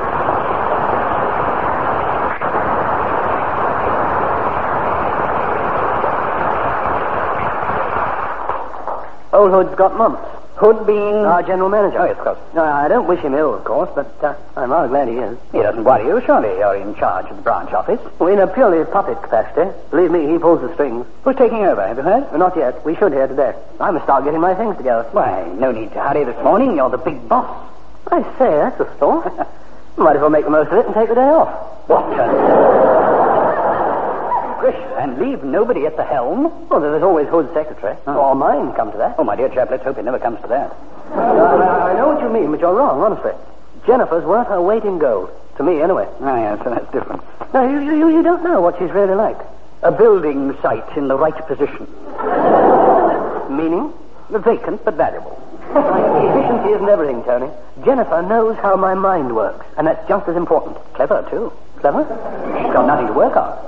[SPEAKER 18] Old Hood's got mumps. Hood being our general manager. Oh, yes, of course. No, I don't wish him ill, of course, but uh, I'm rather glad he is.
[SPEAKER 17] He doesn't worry you. Surely you're in charge of the branch office.
[SPEAKER 18] Well, in a purely puppet capacity. Believe me, he pulls the strings.
[SPEAKER 17] Who's taking over? Have you heard?
[SPEAKER 18] Well, not yet. We should hear today. I must start getting my things together.
[SPEAKER 17] Why, no need to hurry this morning. You're the big boss.
[SPEAKER 18] I say, that's a thought. Might as well make the most of it and take the day off.
[SPEAKER 17] What? Uh... And leave nobody at the helm?
[SPEAKER 18] Well, there's always Hood's secretary. Oh. Or mine, come to that.
[SPEAKER 17] Oh, my dear chap, let's hope it never comes to that.
[SPEAKER 18] No, no, I know what you mean, but you're wrong, honestly. Jennifer's worth her weight in gold. To me, anyway.
[SPEAKER 17] Ah, yes, so that's different.
[SPEAKER 18] No, you, you, you don't know what she's really like.
[SPEAKER 17] A building site in the right position.
[SPEAKER 18] Meaning?
[SPEAKER 17] Vacant, but valuable.
[SPEAKER 18] Efficiency isn't everything, Tony. Jennifer knows how my mind works, and that's just as important.
[SPEAKER 17] Clever, too.
[SPEAKER 18] Clever?
[SPEAKER 17] She's got nothing to work on.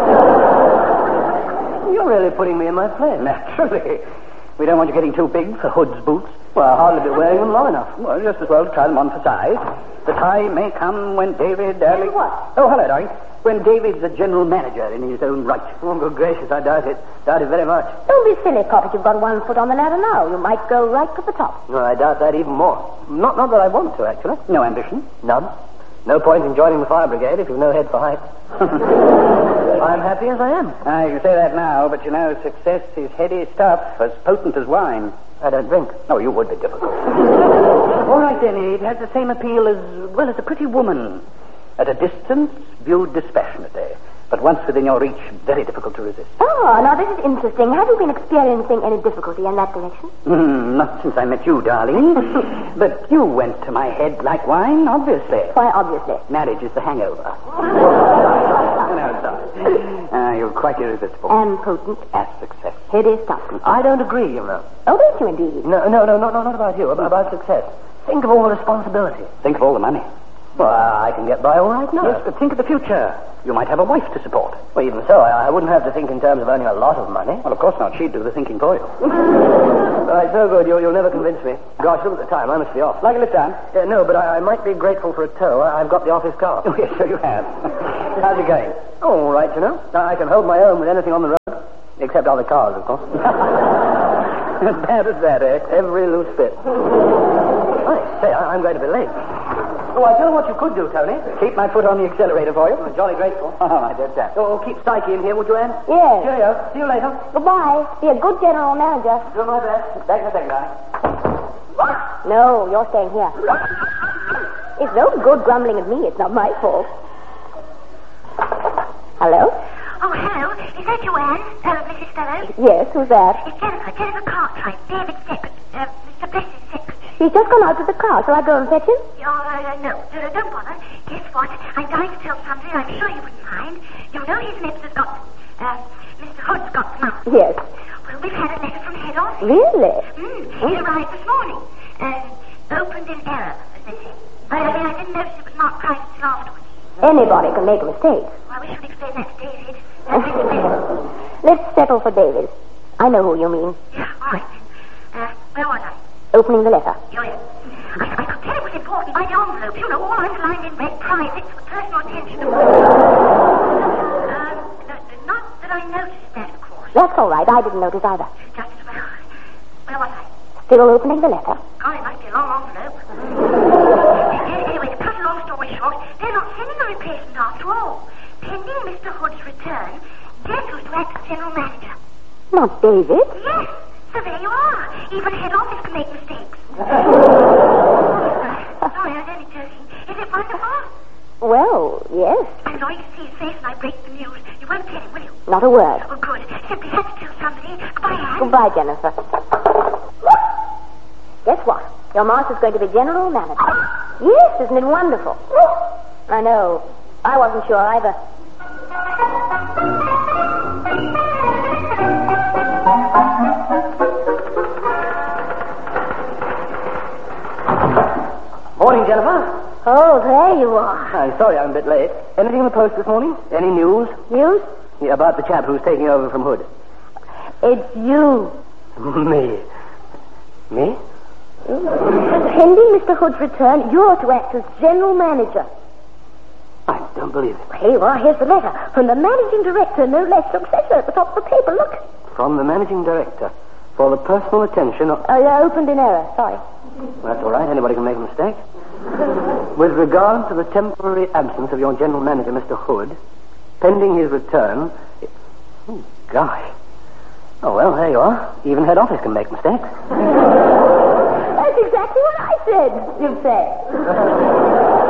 [SPEAKER 18] You're really putting me in my place.
[SPEAKER 17] Naturally. We don't want you getting too big for Hood's boots.
[SPEAKER 18] Well, I'll hardly be wearing them long enough.
[SPEAKER 17] Well, just as well to try them on for size. The time may come when David...
[SPEAKER 18] David what?
[SPEAKER 17] Oh, hello, darling. When David's a general manager in his own right.
[SPEAKER 18] Oh, good gracious, I doubt it. Doubt it very much.
[SPEAKER 19] Don't be silly, Poppet. You've got one foot on the ladder now. You might go right to the top.
[SPEAKER 18] No, I doubt that even more. Not, not that I want to, actually.
[SPEAKER 17] No ambition?
[SPEAKER 18] None. No point in joining the fire brigade if you've no head for height. I'm happy as I am.
[SPEAKER 17] Ah, you say that now, but you know, success is heady stuff, as potent as wine.
[SPEAKER 18] I don't drink.
[SPEAKER 17] Oh, you would be difficult. All right, then, it has the same appeal as, well, as a pretty woman. At a distance, viewed dispassionately. But once within your reach, very difficult to resist.
[SPEAKER 19] Oh, now this is interesting. Have you been experiencing any difficulty in that direction?
[SPEAKER 17] Mm, not since I met you, darling. But you went to my head like wine, obviously.
[SPEAKER 19] Why, obviously?
[SPEAKER 17] Marriage is the hangover. No, sorry. Ah, you're quite irresistible.
[SPEAKER 19] And potent.
[SPEAKER 17] As success.
[SPEAKER 19] Heady stuff.
[SPEAKER 18] I don't agree, you know.
[SPEAKER 19] Oh, don't you indeed?
[SPEAKER 18] No, no, no, no, not about you. About success. Think of all the responsibility.
[SPEAKER 17] Think of all the money. Well, I can get by all right now. Yes, but think of the future. You might have a wife to support. Well, even so, I, I wouldn't have to think in terms of earning a lot of money. Well, of course not. She'd do the thinking for you. Well, it's no good. You, you'll never convince me. Gosh, look at the time. I must be off. Like a lift, Dan? Uh, no, but I, I might be grateful for a tow. I, I've got the office car. Oh, yes, so you have. How's it going? Oh, all right, you know. I can hold my own with anything on the road. Except other cars, of course. As bad as that, eh? Every loose bit. I say, I, I'm going to be late. Oh, I tell you what you could do, Tony. Keep my foot on the accelerator for you. I'm jolly grateful. Oh, my dear chap. Oh, keep Psyche in here, would you, Anne?
[SPEAKER 19] Yes.
[SPEAKER 17] Cheerio. See you later.
[SPEAKER 19] Goodbye. Be a good general manager.
[SPEAKER 17] Do my best. Back in a second, darling.
[SPEAKER 19] No, you're staying here. It's no good grumbling at me. It's not my fault. Hello?
[SPEAKER 20] Oh, hello. Is that you, Anne? Uh, Missus Fellows?
[SPEAKER 19] Yes, who's that?
[SPEAKER 20] It's Jennifer. Jennifer Cartwright. David's secretary. Uh, Mister Plessy's secretary.
[SPEAKER 19] He's just gone out to the car. Shall I go and fetch him?
[SPEAKER 20] Oh, uh, no. Uh, don't bother. Guess what? I'm dying to tell something I'm sure you wouldn't mind. You know his lips has got... Uh, Mister Hood's got them out.
[SPEAKER 19] Yes.
[SPEAKER 20] Well, we've had a letter from head office.
[SPEAKER 19] Really?
[SPEAKER 20] Mm. It arrived this morning. Uh, opened in error, as they say. But I mean, I didn't notice it was marked private till afterwards.
[SPEAKER 19] Anybody can make a mistake.
[SPEAKER 20] Well, we should explain that to David. That's really better.
[SPEAKER 19] Let's settle for David. I know who you mean.
[SPEAKER 20] Yeah, all right. Uh, where was I?
[SPEAKER 19] Opening the letter.
[SPEAKER 20] Oh, yeah. I, I could tell it was important by the envelope. You know, all underlined in red, private, for personal attention. um, not that I noticed that, of course.
[SPEAKER 19] That's all right. I didn't notice either.
[SPEAKER 20] Just as well. Where was I?
[SPEAKER 19] Still opening the letter.
[SPEAKER 20] God, it must be a long envelope. Anyway, to cut a long story short, they're not sending a replacement after all. Pending Mister Hood's return, Jess was to act as general manager.
[SPEAKER 19] Not David?
[SPEAKER 20] Yes. So there you are. Even head office can make mistakes. Sorry, I was only joking. Is it wonderful?
[SPEAKER 19] Well, yes.
[SPEAKER 20] I'm going to see his face when I break the news. You won't tell him, will you?
[SPEAKER 19] Not a word.
[SPEAKER 20] Oh, good. Simply had to tell somebody. Goodbye, Anne.
[SPEAKER 19] Goodbye, Jennifer. Guess what? Your master's going to be general manager. Yes, isn't it wonderful? I know. I wasn't sure either.
[SPEAKER 17] Morning, Jennifer.
[SPEAKER 19] Oh, there you are.
[SPEAKER 17] I'm sorry I'm a bit late. Anything in the post this morning? Any news?
[SPEAKER 19] News?
[SPEAKER 17] Yeah, about the chap who's taking over from Hood.
[SPEAKER 19] It's you.
[SPEAKER 17] Me? Me?
[SPEAKER 19] Pending Mister Hood's return, you're to act as general manager.
[SPEAKER 17] I don't believe it.
[SPEAKER 19] Here you are. Here's the letter. From the managing director, no less successor at the top of the paper. Look.
[SPEAKER 17] From the managing director. For the personal attention of...
[SPEAKER 19] Oh, yeah, opened in error. Sorry.
[SPEAKER 17] That's all right. Anybody can make a mistake. With regard to the temporary absence of your general manager, Mister Hood, pending his return... It... Oh, gosh. Oh, well, there you are. Even head office can make mistakes.
[SPEAKER 19] That's exactly what I said, you said.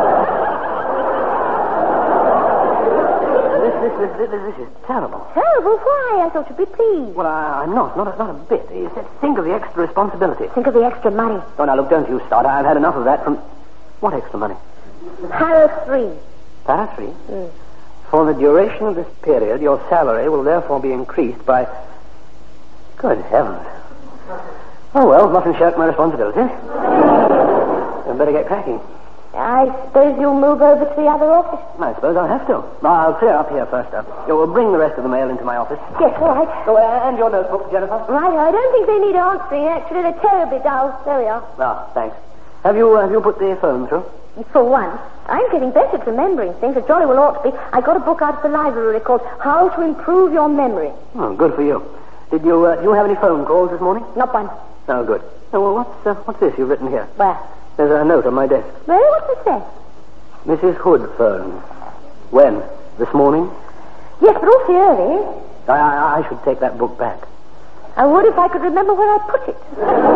[SPEAKER 17] This, this, this, this is terrible.
[SPEAKER 19] Terrible? Why? I thought you'd be pleased.
[SPEAKER 17] Well, I, I'm not. Not a, not a bit. You said, think of the extra responsibility.
[SPEAKER 19] Think of the extra money.
[SPEAKER 17] Oh, now, look, don't you start. I've had enough of that from... What extra money?
[SPEAKER 19] Para three.
[SPEAKER 17] Para three?
[SPEAKER 19] Mm.
[SPEAKER 17] For the duration of this period, your salary will therefore be increased by... Good heavens. Oh, well, mustn't shirk my responsibilities. I'd better get cracking.
[SPEAKER 19] I suppose you'll move over to the other office?
[SPEAKER 17] I suppose I'll have to. I'll clear up here first, though. You'll bring the rest of the mail into my office.
[SPEAKER 19] Yes, all right.
[SPEAKER 17] Oh, and your notebook, Jennifer.
[SPEAKER 19] Right, I don't think they need answering, actually. They're terribly dull. There we are.
[SPEAKER 17] Ah, thanks. Have you, uh, have you put the phone through?
[SPEAKER 19] For once. I'm getting better at remembering things. As jolly well ought to be. I got a book out of the library called How to Improve Your Memory.
[SPEAKER 17] Oh, good for you. Did you, uh, do you have any phone calls this morning?
[SPEAKER 19] Not one.
[SPEAKER 17] Oh, good. Oh, well, what's, uh, what's this you've written here?
[SPEAKER 19] Where?
[SPEAKER 17] There's a note on my desk.
[SPEAKER 19] Really? What's it say?
[SPEAKER 17] Missus Hood phoned. When? This morning?
[SPEAKER 19] Yes, but awfully early.
[SPEAKER 17] I, I, I should take that book back.
[SPEAKER 19] I would if I could remember where I put it.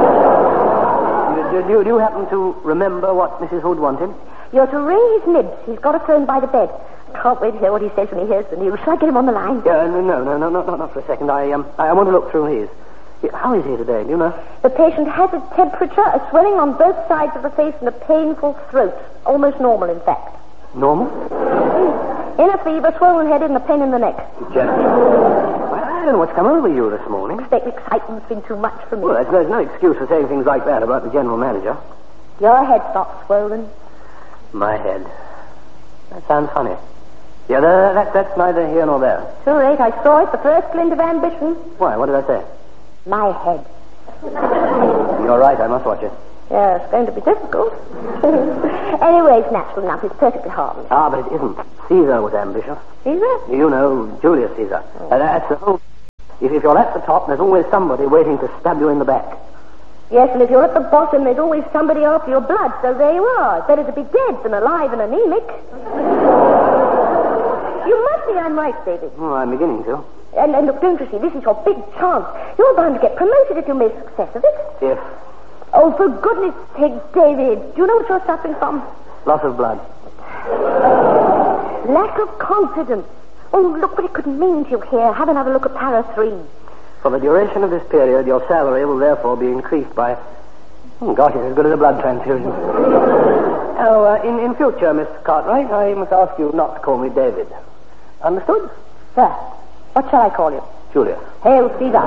[SPEAKER 17] do, do, do you happen to remember what Missus Hood wanted?
[SPEAKER 19] You're to ring his nibs. He's got a phone by the bed. I can't wait to hear what he says when he hears the news. Shall I get him on the line?
[SPEAKER 17] Yeah, no, no, no, no, no, not, not for a second. I, um, I, I want to look through his. How is he today? Do you know?
[SPEAKER 19] The patient has a temperature, a swelling on both sides of the face, and a painful throat. Almost normal, in fact.
[SPEAKER 17] Normal?
[SPEAKER 19] Inner fever, swollen head, and a pain in the neck.
[SPEAKER 17] Jennifer. Well, I don't know what's come over you this morning.
[SPEAKER 19] I expect excitement's been too much for me.
[SPEAKER 17] Well, there's, there's no excuse for saying things like that about the general manager.
[SPEAKER 19] Your head's not swollen.
[SPEAKER 17] My head. That sounds funny. Yeah, that, that, that's neither here nor there.
[SPEAKER 19] Too late. I saw it, the first glint of ambition.
[SPEAKER 17] Why? What did I say?
[SPEAKER 19] My head.
[SPEAKER 17] You're right. I must watch it.
[SPEAKER 19] Yeah, it's going to be difficult. Anyway, it's natural enough. It's perfectly harmless.
[SPEAKER 17] Ah, but it isn't. Caesar was ambitious.
[SPEAKER 19] Caesar?
[SPEAKER 17] You know, Julius Caesar. Oh. Uh, that's the whole... If, if you're at the top, there's always somebody waiting to stab you in the back.
[SPEAKER 19] Yes, and if you're at the bottom, there's always somebody after your blood, so there you are. It's better to be dead than alive and anemic. You must see I'm right, David.
[SPEAKER 17] Oh, I'm beginning to.
[SPEAKER 19] And, and look, don't you see, this is your big chance. You're bound to get promoted if you make a success of it.
[SPEAKER 17] If?
[SPEAKER 19] Oh, for goodness sake, David, do you know what you're suffering from?
[SPEAKER 17] Loss of blood.
[SPEAKER 19] Lack of confidence. Oh, look what it could mean to you here. Have another look at Para three.
[SPEAKER 17] For the duration of this period, your salary will therefore be increased by... Oh, gosh, it's as good as a blood transfusion. Oh, uh, in, in future, Miss Cartwright, I must ask you not to call me David. Understood?
[SPEAKER 19] Sir, what shall I call you?
[SPEAKER 17] Julius.
[SPEAKER 19] Hail Caesar.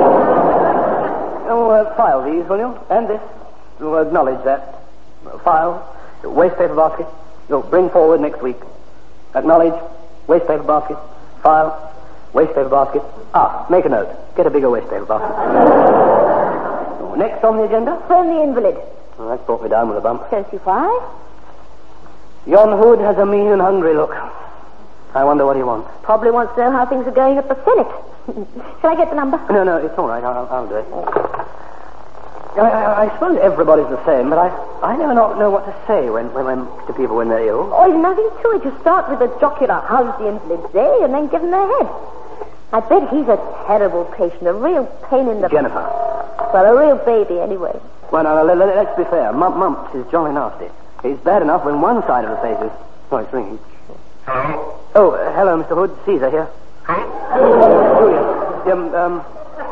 [SPEAKER 17] Oh, uh, file these, will you? And this. You'll acknowledge that. File. Waste paper basket. You'll bring forward next week. Acknowledge. Waste paper basket. File. Waste paper basket. Ah, make a note. Get a bigger waste paper basket. Oh, next on the agenda?
[SPEAKER 19] Phone the invalid.
[SPEAKER 17] Oh, that's brought me down with a bump.
[SPEAKER 19] twenty-five.
[SPEAKER 17] Yon Hood has a mean and hungry look. I wonder what he wants.
[SPEAKER 19] Probably wants to know how things are going at the Senate. Shall I get the number?
[SPEAKER 17] No, no, it's all right. I'll, I'll do it. I, I, I suppose everybody's the same, but I, I never not know what to say when, when, when to people when they're ill.
[SPEAKER 19] Oh, there's nothing to it. You start with a jocular, how's the invalid day, and then give them their head. I bet he's a terrible patient, a real pain in the...
[SPEAKER 17] Jennifer.
[SPEAKER 19] Well, a real baby, anyway.
[SPEAKER 17] Well, now, let, let, let's be fair. Mump, mumps is jolly nasty. It's bad enough when one side of the face is... Oh, it's ringing.
[SPEAKER 12] Hello?
[SPEAKER 17] Oh, uh, hello, Mister Hood. Caesar here.
[SPEAKER 12] Who?
[SPEAKER 17] Julius. Um, um...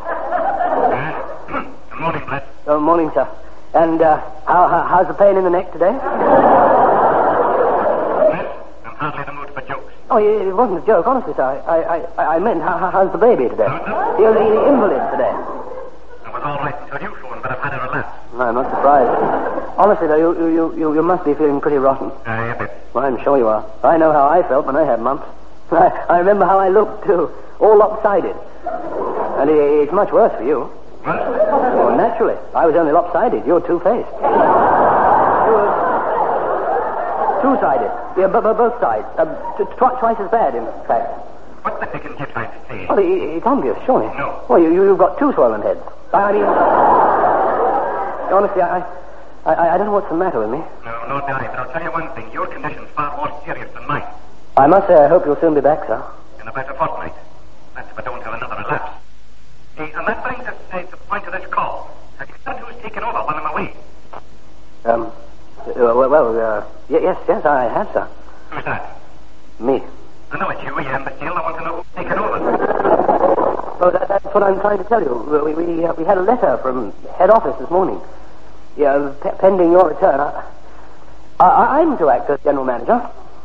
[SPEAKER 12] Uh, good morning, Brett.
[SPEAKER 17] Oh, morning, sir. And, uh, how, how, how's the pain in the neck today?
[SPEAKER 12] Brett, I'm hardly in the mood for jokes.
[SPEAKER 17] Oh, it, it wasn't a joke, honestly, sir. I, I, I meant, how, how, how's the baby today? The, the, the invalid today.
[SPEAKER 12] I was all right until you phoned, but I've had a relapse.
[SPEAKER 17] No, I'm not surprised. Honestly, though, you, you, you, you must be feeling pretty rotten.
[SPEAKER 12] Uh, a bit.
[SPEAKER 17] Well, I'm sure you are. I know how I felt when I had mumps. I, I remember how I looked, too. All lopsided. And it, it's much worse for you.
[SPEAKER 12] What?
[SPEAKER 17] Well, naturally. I was only lopsided. You're two-faced. Two-sided. Yeah, but, but both sides. Uh, t- tw- twice as bad, in fact.
[SPEAKER 12] What the dickens are you trying to say?
[SPEAKER 17] Well, it, it's obvious, surely.
[SPEAKER 12] No.
[SPEAKER 17] Well, you, you've got two swollen heads. I mean... honestly, I, I, I don't know what's the matter with me.
[SPEAKER 12] No, nor do I, but I'll tell you one thing. Your condition's far more serious than mine.
[SPEAKER 17] I must say I hope you'll soon be back, sir.
[SPEAKER 12] In about a fortnight. That's if I don't have another relapse. See, and that brings us uh, to the point of this call. Have you heard who's taken over while I'm away?
[SPEAKER 17] Um, uh, well, well uh, y- yes, yes, I have, sir.
[SPEAKER 12] Who's that?
[SPEAKER 17] Me.
[SPEAKER 12] I know it's you, you imbecile. I want to know who's taken over.
[SPEAKER 17] Oh, that, that's what I'm trying to tell you. We, we, uh, we had a letter from head office this morning. Yeah, p- pending your return. I, I, I'm to act as general manager.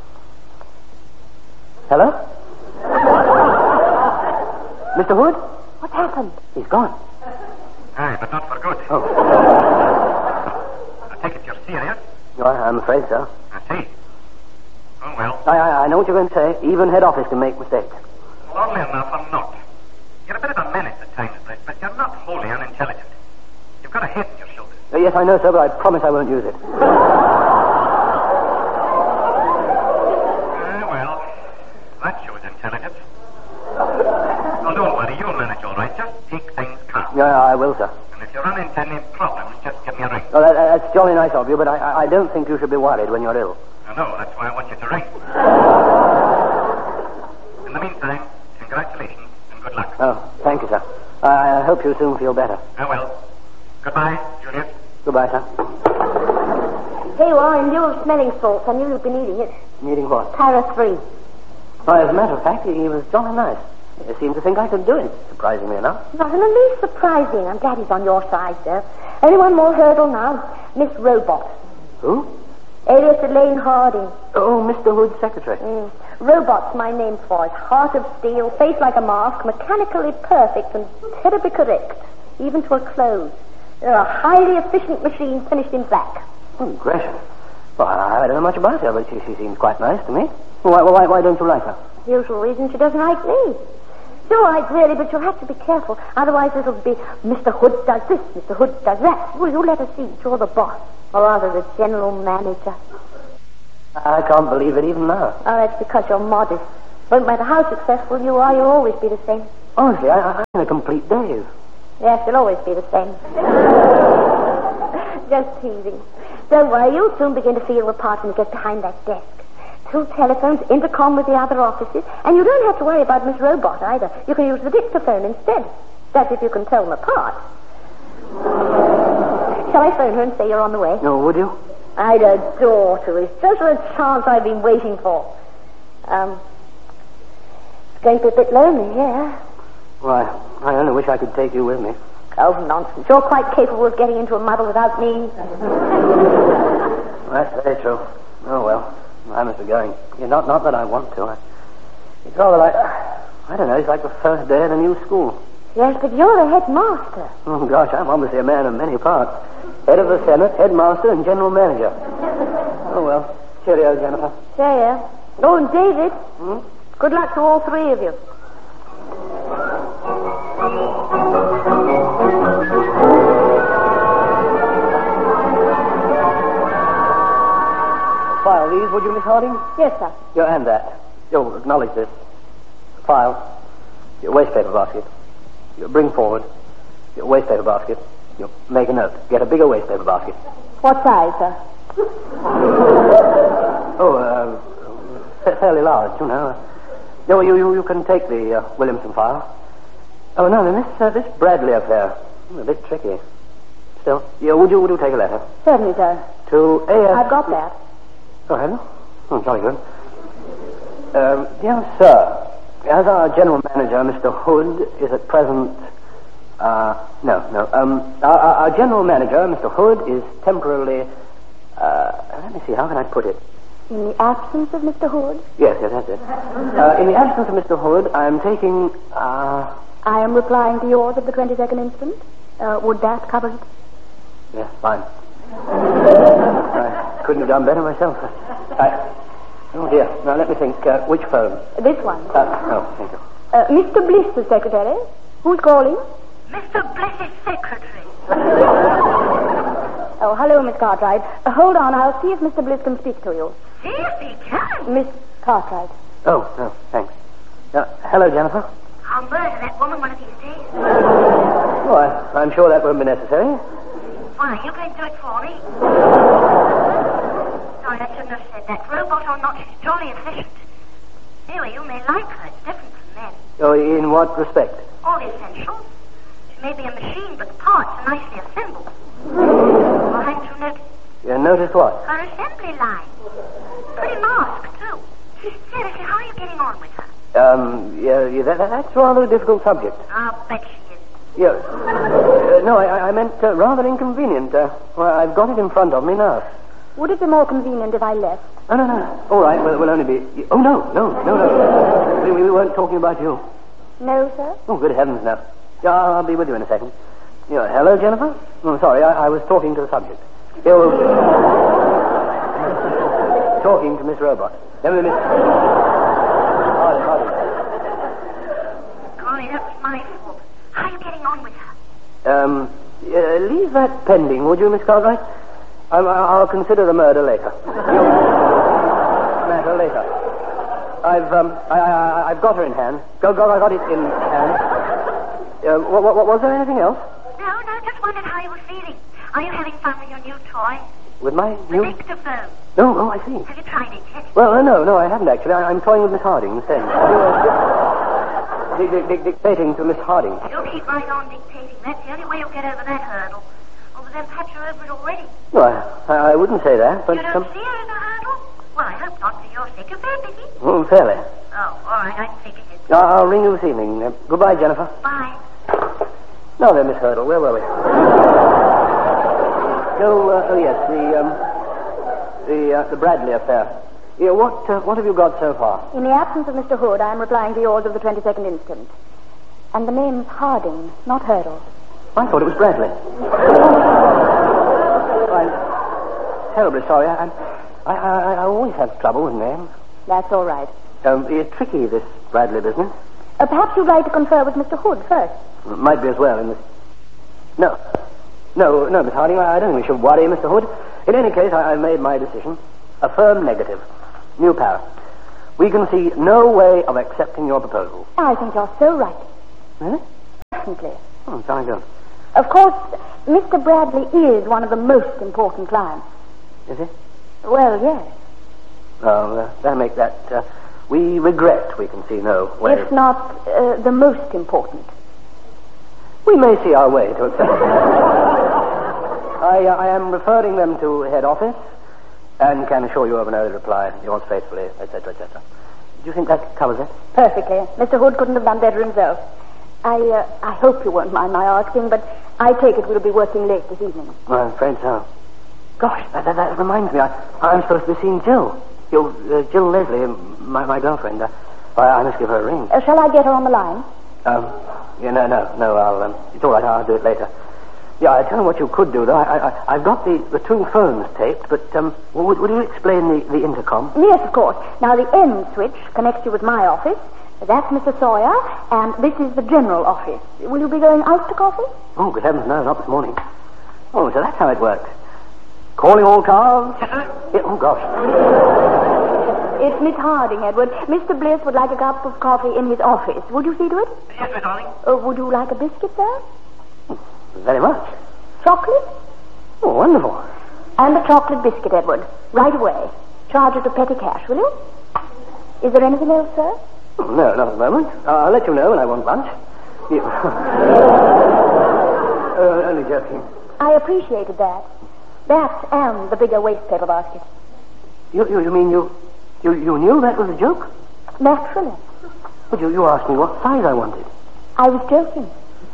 [SPEAKER 17] Hello? Mister Hood?
[SPEAKER 19] What happened?
[SPEAKER 17] He's gone.
[SPEAKER 12] Aye, but not for good.
[SPEAKER 17] Oh.
[SPEAKER 12] I take it you're serious?
[SPEAKER 17] No, I, I'm afraid so.
[SPEAKER 12] I see. Oh, well.
[SPEAKER 17] I, I, I know what you're going to say. Even head office can make mistakes.
[SPEAKER 12] Well, oddly enough, I'm not. You're a bit of a menace at times, Brett, but you're not wholly unintelligent. You've got a head on your shoulders.
[SPEAKER 17] Uh, yes, I know, sir, but I promise I won't use it.
[SPEAKER 12] Uh, well, that shows intelligence. Oh, don't worry, you'll manage all right. Just take things calm.
[SPEAKER 17] Yeah, I will, sir.
[SPEAKER 12] And if you run into any problems, just give me a ring.
[SPEAKER 17] Oh, that, that's jolly nice of you, but I, I don't think you should be worried when you're ill.
[SPEAKER 12] I know, that's why I want you to ring. In the meantime, congratulations and good luck.
[SPEAKER 17] Oh, thank you, sir. I, I hope you soon feel better.
[SPEAKER 12] I will. Goodbye, Julius.
[SPEAKER 17] Goodbye, sir.
[SPEAKER 19] Here you are, in lieu of smelling salts. I knew you'd be needing it.
[SPEAKER 17] Needing what?
[SPEAKER 19] Para three.
[SPEAKER 17] Well, as a matter of fact, he, he was jolly nice. He seemed to think I could do it, surprisingly enough.
[SPEAKER 19] Not in the least surprising. I'm glad he's on your side, sir. Only one more hurdle now. Miss Robot.
[SPEAKER 17] Who?
[SPEAKER 19] Alias Elaine Harding.
[SPEAKER 17] Oh, Mister Hood's secretary.
[SPEAKER 19] Mm. Robot's my name for it. Heart of steel, face like a mask, mechanically perfect and terribly correct, even to a close. They're a highly efficient machine finished in black.
[SPEAKER 17] Oh, gracious. Well, I don't know much about her, but she, she seems quite nice to me. Why, why, why don't you like her?
[SPEAKER 19] Usual reason she doesn't like me. It's all right, really, but you'll have to be careful. Otherwise it'll be Mister Hood does this, Mister Hood does that. Well, you let her see you're the boss. Or rather, the general manager.
[SPEAKER 17] I can't believe it even now.
[SPEAKER 19] Oh, that's because you're modest. Won't matter how successful you are, you'll always be the same.
[SPEAKER 17] Honestly, I, I'm in a complete daze.
[SPEAKER 19] Yes, you'll always be the same. Just teasing. Don't worry, you'll soon begin to feel the part when you get behind that desk. Through telephones, intercom with the other offices, and you don't have to worry about Miss Robot either. You can use the dictaphone instead. That's if you can tell them apart. Shall I phone her and say you're on the way?
[SPEAKER 17] No, would you?
[SPEAKER 19] I'd adore to. It's just a chance I've been waiting for. Um, it's going to be a bit lonely, yeah?
[SPEAKER 17] Why, I only wish I could take you with me.
[SPEAKER 19] Oh, nonsense. You're quite capable of getting into a muddle without me.
[SPEAKER 17] That's very true. Oh, well, I must be going. Yeah, not, not that I want to. I, it's rather like, I don't know, it's like the first day of the new school.
[SPEAKER 19] Yes, but you're the headmaster.
[SPEAKER 17] Oh, gosh, I'm obviously a man of many parts. Head of the Senate, headmaster, and general manager. Oh, well. Cheerio, Jennifer.
[SPEAKER 19] Cheerio. Oh, and David.
[SPEAKER 17] Hmm?
[SPEAKER 19] Good luck to all three of you.
[SPEAKER 17] File these, would you, Miss Harding?
[SPEAKER 19] Yes, sir.
[SPEAKER 17] Your hand that. You'll acknowledge this. File. Your wastepaper basket. You bring forward. Your wastepaper basket. You make a note. Get a bigger wastepaper basket.
[SPEAKER 19] What size, sir?
[SPEAKER 17] Oh, uh, fairly large, you know. No, you, you, you can take the uh, Williamson file. Oh, no, then this, uh, this Bradley affair. A bit tricky. Still, yeah, would you, would you take a letter?
[SPEAKER 19] Certainly, sir.
[SPEAKER 17] To A S...
[SPEAKER 19] I've got that.
[SPEAKER 17] Oh, have you? Oh, jolly good. Um, dear sir, as our general manager, Mister Hood, is at present... Uh, no, no. Um, our, our general manager, Mister Hood, is temporarily... Uh, let me see, how can I put it?
[SPEAKER 19] In the absence of Mister Hood?
[SPEAKER 17] Yes, yes, that's it. Uh, in the absence of Mister Hood, I am taking, uh...
[SPEAKER 19] I am replying to yours of the twenty-second instant. Uh, would that cover it?
[SPEAKER 17] Yes, fine. I couldn't have done better myself. I... Oh, dear. Now, let me think. Uh, which phone?
[SPEAKER 19] This one.
[SPEAKER 17] Uh, oh, thank you.
[SPEAKER 19] Uh, Mister Bliss, the secretary. Who's calling?
[SPEAKER 20] Mister Bliss's secretary.
[SPEAKER 19] Oh, hello, Miss Cartwright. Uh, hold on, I'll see if Mister Bliss can speak to you.
[SPEAKER 20] See if he can.
[SPEAKER 19] Miss Cartwright.
[SPEAKER 17] Oh, no, thanks. Uh, hello, Jennifer.
[SPEAKER 20] I'll murder that woman one of these days.
[SPEAKER 17] Oh, I, I'm sure that won't be necessary.
[SPEAKER 20] Why, you going to do it for me? Sorry, I shouldn't have said that. Robot or not, she's jolly efficient. Anyway, you may like her. It's different from men.
[SPEAKER 17] Oh, in what respect?
[SPEAKER 20] All the essentials. She may be a machine, but the parts are nicely assembled. Well, haven't you noticed?
[SPEAKER 17] You noticed what?
[SPEAKER 20] Her assembly line. Pretty mask, too. Seriously, how are you getting on with her?
[SPEAKER 17] Um, yeah, yeah that, that's rather a difficult subject.
[SPEAKER 20] I'll bet she is.
[SPEAKER 17] Yeah. Uh, no, I, I meant uh, rather inconvenient. Uh, well, I've got it in front of me now.
[SPEAKER 19] Would it be more convenient if I left?
[SPEAKER 17] No, no, no. All right, well, we'll only be... Oh, no, no, no, no. we, we weren't talking about you.
[SPEAKER 19] No, sir?
[SPEAKER 17] Oh, good heavens, no. Yeah, I'll, I'll be with you in a second. Yeah, hello, Jennifer? Oh, sorry, I, I was talking to the subject. You're... talking to Miss Robot. No, Miss... Hardy, Hardy.
[SPEAKER 20] Golly, that was my fault. How are you getting on with her?
[SPEAKER 17] Um, uh, leave that pending, would you, Miss Cartwright? I'll, I'll consider the murder later. Matter later. I've, um, I, I, I've got her in hand. Go, go, I got it in hand. Uh, what, what, was there anything else?
[SPEAKER 20] No, no, just wondered how you were feeling. Are you having fun with your new toy?
[SPEAKER 17] With my new...
[SPEAKER 20] The dictaphone.
[SPEAKER 17] No, oh, I see.
[SPEAKER 20] Have you tried it yet?
[SPEAKER 17] Well, no, no, I haven't actually. I, I'm toying with Miss Harding instead. Dic- dic- dic- dictating to Miss Harding.
[SPEAKER 20] You'll keep right on dictating. That's the only way you'll get over that hurdle. Or then perhaps you're over it already.
[SPEAKER 17] Well, I, I wouldn't say that, but...
[SPEAKER 20] You don't
[SPEAKER 17] um...
[SPEAKER 20] see her in a hurdle? Well, I hope not, for your sake. You're very busy.
[SPEAKER 17] Oh, fairly.
[SPEAKER 20] Oh, all right, I can take it.
[SPEAKER 17] I'll, I'll ring you this evening. Uh, goodbye, Jennifer.
[SPEAKER 20] Bye.
[SPEAKER 17] Now then, Miss Hurdle, where were we? oh, uh, oh, yes, the, um... The, uh, the Bradley affair. Yeah, what, uh, what have you got so far?
[SPEAKER 19] In the absence of Mister Hood, I am replying to yours of the twenty-second instant. And the name's Harding, not Hurdle.
[SPEAKER 17] I thought it was Bradley. I'm terribly sorry. I, I'm, I, I, I always have trouble with names.
[SPEAKER 19] That's all right.
[SPEAKER 17] Um, it's tricky, this Bradley business.
[SPEAKER 19] Uh, perhaps you'd like to confer with Mister Hood first.
[SPEAKER 17] Might be as well in this... No. No, no, Miss Harding, I don't think we should worry Mister Hood. In any case, I, I've made my decision. A firm negative. New power. We can see no way of accepting your proposal.
[SPEAKER 19] I think you're so right.
[SPEAKER 17] Really?
[SPEAKER 19] Definitely.
[SPEAKER 17] Oh, jolly good.
[SPEAKER 19] Of course, Mister Bradley is one of the most important clients.
[SPEAKER 17] Is he?
[SPEAKER 19] Well, yes.
[SPEAKER 17] Oh, uh, that'll make that... Uh, we regret we can see no way.
[SPEAKER 19] If not uh, the most important.
[SPEAKER 17] We may see our way to accept it. I, uh, I am referring them to head office and can assure you of an early reply. Yours faithfully, et cetera, et cetera. Do you think that covers it?
[SPEAKER 19] Perfectly. Mister Hood couldn't have done better himself. I uh, I hope you won't mind my asking, but I take it we'll be working late this evening.
[SPEAKER 17] I'm afraid so. Gosh, that, that, that reminds me. I, I'm supposed to be seeing Jill. Jill, uh, Jill Leslie, my, my girlfriend. Uh, I, I must give her a ring.
[SPEAKER 19] Uh, shall I get her on the line?
[SPEAKER 17] Um, yeah, no, no, no, I'll, um, it's all right, I'll do it later. Yeah, I tell you what you could do, though. I, I, I've got the, the two phones taped, but, um, would, would you explain the, the intercom?
[SPEAKER 19] Yes, of course. Now, the end switch connects you with my office. That's Mister Sawyer, and this is the general office. Will you be going out to coffee?
[SPEAKER 17] Oh, good heavens, no, not this morning. Oh, so that's how it works. Calling all cars? Yeah, oh, gosh.
[SPEAKER 19] It's Miss Harding, Edward. Mister Bliss would like a cup of coffee in his office. Would you see to it?
[SPEAKER 12] Yes, Miss Harding.
[SPEAKER 19] Uh, would you like a biscuit, sir?
[SPEAKER 17] Very much.
[SPEAKER 19] Chocolate?
[SPEAKER 17] Oh, wonderful.
[SPEAKER 19] And a chocolate biscuit, Edward. Right away. Charge it to petty cash, will you? Is there anything else, sir?
[SPEAKER 17] Oh, no, not at the moment. Uh, I'll let you know when I want lunch. You... uh, only joking.
[SPEAKER 19] I appreciated that. That and the bigger waste paper basket.
[SPEAKER 17] You, you, you mean you, you, you knew that was a joke?
[SPEAKER 19] Naturally.
[SPEAKER 17] But you, you asked me what size I wanted.
[SPEAKER 19] I was joking.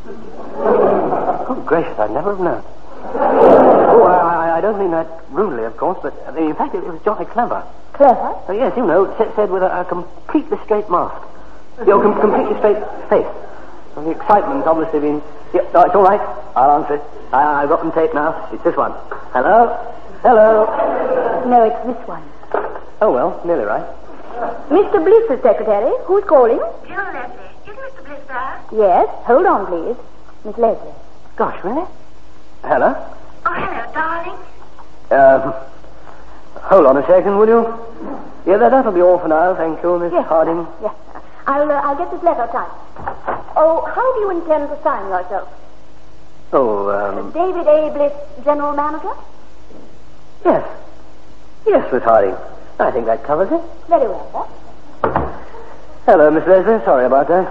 [SPEAKER 17] Oh, gracious, I'd never have known. Oh, I, I, I don't mean that rudely, of course, but uh, in fact, it, it was jolly clever.
[SPEAKER 19] Clever?
[SPEAKER 17] Oh, yes, you know, said, said with a, a completely straight mask. You know, com- completely straight face. And the excitement's obviously been... Yeah, no, it's all right. I'll answer it. I, I've got them taped now. It's this one. Hello? Hello?
[SPEAKER 19] No, it's this one.
[SPEAKER 17] Oh, well, nearly right.
[SPEAKER 19] Mister Bliss's secretary. Who's calling?
[SPEAKER 20] Jill Leslie. Is Mister Bliss there?
[SPEAKER 19] Yes. Hold on, please. Miss Leslie.
[SPEAKER 17] Gosh, really? Hello?
[SPEAKER 20] Oh, hello, darling.
[SPEAKER 17] Um, hold on a second, will you? Yeah, that, that'll be all for now, thank you, Miss
[SPEAKER 19] yes,
[SPEAKER 17] Harding.
[SPEAKER 19] Yes, I'll, uh, I'll get this letter typed. Oh, how do you intend to sign yourself?
[SPEAKER 17] Oh, um...
[SPEAKER 19] David A. Bliss, General Manager?
[SPEAKER 17] Yes. Yes, Miss Harding. I think that covers it.
[SPEAKER 19] Very well, sir.
[SPEAKER 17] Hello, Miss Leslie. Sorry about that.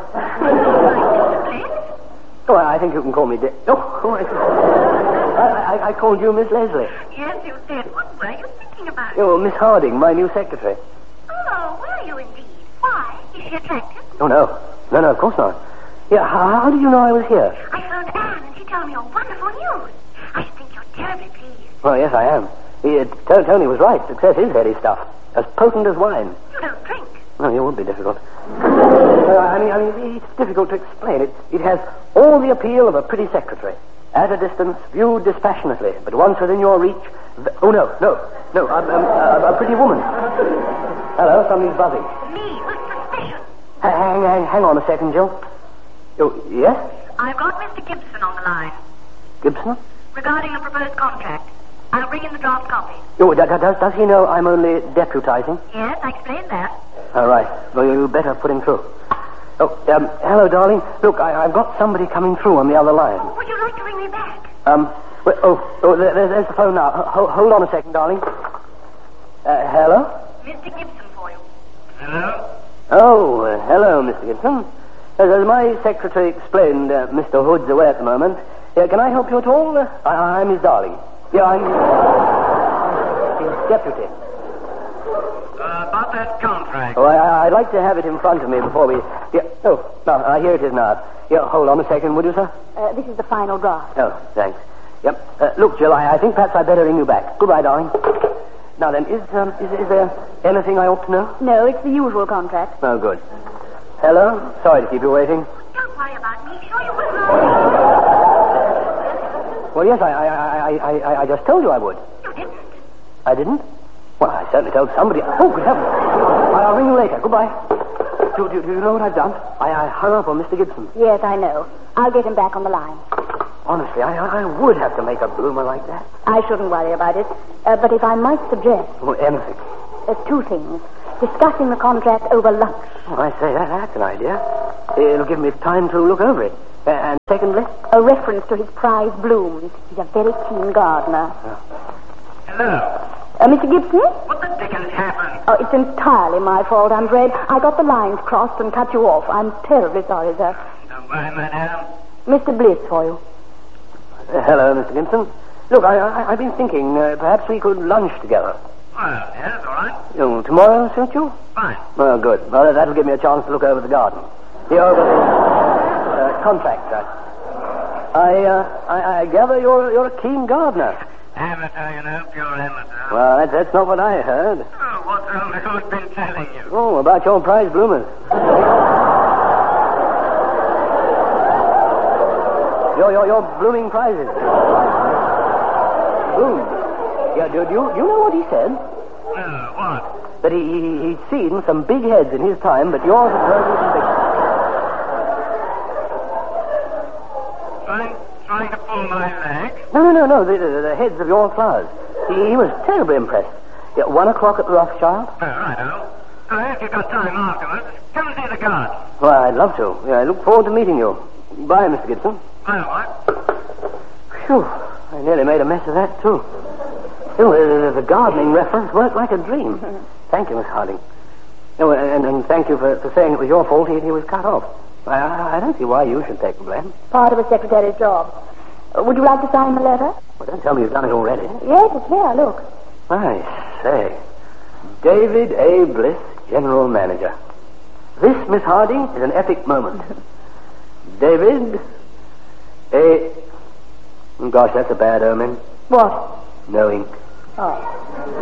[SPEAKER 17] Oh, I think you can call me Dick. Oh, oh I, I, I, I called you Miss Leslie.
[SPEAKER 20] Yes, you did. What were you thinking about?
[SPEAKER 17] Oh, Miss Harding, my new secretary.
[SPEAKER 20] Oh, were you indeed? Why? Is she attractive?
[SPEAKER 17] Oh, no. No, no, of course not. Yeah, how, how did you know I was here?
[SPEAKER 20] I phoned Anne and she told me your wonderful news. I think you're terribly pleased.
[SPEAKER 17] Oh, yes, I am. He, uh, T- Tony was right. Success is heady stuff. As potent as wine.
[SPEAKER 20] You don't drink.
[SPEAKER 17] No, it would be difficult. uh, I mean, I mean, it's difficult to explain. It, it has all the appeal of a pretty secretary. At a distance, viewed dispassionately, but once within your reach... Th- oh, no, no, no, um, um, uh, a pretty woman. Hello, somebody's buzzing.
[SPEAKER 20] Me, with suspicion.
[SPEAKER 17] Hang, hang, hang on a second, Jill. Oh, yes?
[SPEAKER 20] I've got Mister Gibson on the line.
[SPEAKER 17] Gibson?
[SPEAKER 20] Regarding the proposed contract. I'll bring in the draft copy.
[SPEAKER 17] Oh, does, does, does he know I'm only deputizing?
[SPEAKER 20] Yes, I explained that.
[SPEAKER 17] All right. Well, you better put him through. Oh, um, hello, darling. Look, I, I've got somebody coming through on the other line.
[SPEAKER 20] Oh, would you like to ring me back?
[SPEAKER 17] Um, well, oh, oh there, there's the phone now. Ho- hold on a second, darling. Uh, hello?
[SPEAKER 20] Mister Gibson for you.
[SPEAKER 12] Hello?
[SPEAKER 17] Oh, uh, hello, Mister Gibson. As, as my secretary explained, uh, Mister Hood's away at the moment. Uh, can I help you at all? Uh, I, I'm his darling. Yeah, I'm his deputy.
[SPEAKER 12] Uh, about that contract.
[SPEAKER 17] Oh, I, I'd like to have it in front of me before we... Yeah. Oh, no, uh, here it is now. Yeah, hold on a second, would you, sir?
[SPEAKER 19] Uh, this is the final draft.
[SPEAKER 17] Oh, thanks. Yep. Uh, look, Jill, I, I think perhaps I'd better ring you back. Goodbye, darling. Now then, is, um, is, is there anything I ought to know?
[SPEAKER 19] No, it's the usual contract.
[SPEAKER 17] Oh, good. Hello? Sorry to keep you waiting.
[SPEAKER 20] Don't worry about me. Sure you will.
[SPEAKER 17] Well, yes, I, I, I, I, I, I just told you I would.
[SPEAKER 20] You didn't.
[SPEAKER 17] I didn't? Well, I certainly told somebody. Oh, good heavens. I'll ring you later. Goodbye. Do, do, do you know what I've done? I, I hung up on Mister Gibson.
[SPEAKER 19] Yes, I know. I'll get him back on the line.
[SPEAKER 17] Honestly, I, I would have to make a bloomer like that.
[SPEAKER 19] I shouldn't worry about it. Uh, but if I might suggest...
[SPEAKER 17] Oh, anything.
[SPEAKER 19] Uh, two things. Discussing the contract over lunch.
[SPEAKER 17] Oh, I say, that, that's an idea. It'll give me time to look over it. Uh, and secondly?
[SPEAKER 19] A reference to his prize blooms. He's a very keen gardener.
[SPEAKER 12] Hello.
[SPEAKER 19] Uh, Mister Gibson?
[SPEAKER 12] What the dickens happened?
[SPEAKER 19] Oh, it's entirely my fault, I'm afraid. I got the lines crossed and cut you off. I'm terribly sorry, sir.
[SPEAKER 12] Don't worry, madam.
[SPEAKER 19] Mister Bliss for you.
[SPEAKER 17] Uh, hello, Mister Gibson. Look, I, I, I've been thinking uh, perhaps we could lunch together.
[SPEAKER 12] Well, yes, all right.
[SPEAKER 17] Oh, tomorrow suit you?
[SPEAKER 12] Fine.
[SPEAKER 17] Well, good. Well, that'll give me a chance to look over the garden. The over the uh, contract, sir. I, uh, I, I gather you're, you're a keen gardener.
[SPEAKER 12] Amateur, you know, pure amateur.
[SPEAKER 17] Well, that's, that's not what I heard.
[SPEAKER 12] Oh, what's Old Hood been telling you?
[SPEAKER 17] Oh, about your prize bloomers. your, your, your blooming prizes. Bloom. Yeah, do, do, you, do you know what he said?
[SPEAKER 12] No, what?
[SPEAKER 17] That he, he, he'd seen some big heads in his time, but yours had grown even bigger.
[SPEAKER 12] Trying, trying to pull my leg?
[SPEAKER 17] No, no, no, no, the, the, the heads of your flowers. He, he was terribly impressed. Yeah, one o'clock at the Rothschild?
[SPEAKER 12] Oh, righto. Oh, if you've got time afterwards, come and see the garden.
[SPEAKER 17] Well, I'd love to. Yeah, I look forward to meeting you. Bye, Mister Gibson.
[SPEAKER 12] Well, what?
[SPEAKER 17] Phew, I nearly made a mess of that, too. Oh, the, the gardening reference worked like a dream. Thank you, Miss Harding. Oh, and, and thank you for, for saying it was your fault he, he was cut off. I, I don't see why you should take the blame.
[SPEAKER 19] Part of a secretary's job. Uh, would you like to sign the letter?
[SPEAKER 17] Well, don't tell me you've done it already.
[SPEAKER 19] Yes, it's here, look.
[SPEAKER 17] I say. David A. Bliss, General Manager. This, Miss Harding, is an epic moment. David A... Oh, gosh, that's a bad omen.
[SPEAKER 19] What?
[SPEAKER 17] No ink.
[SPEAKER 19] Oh.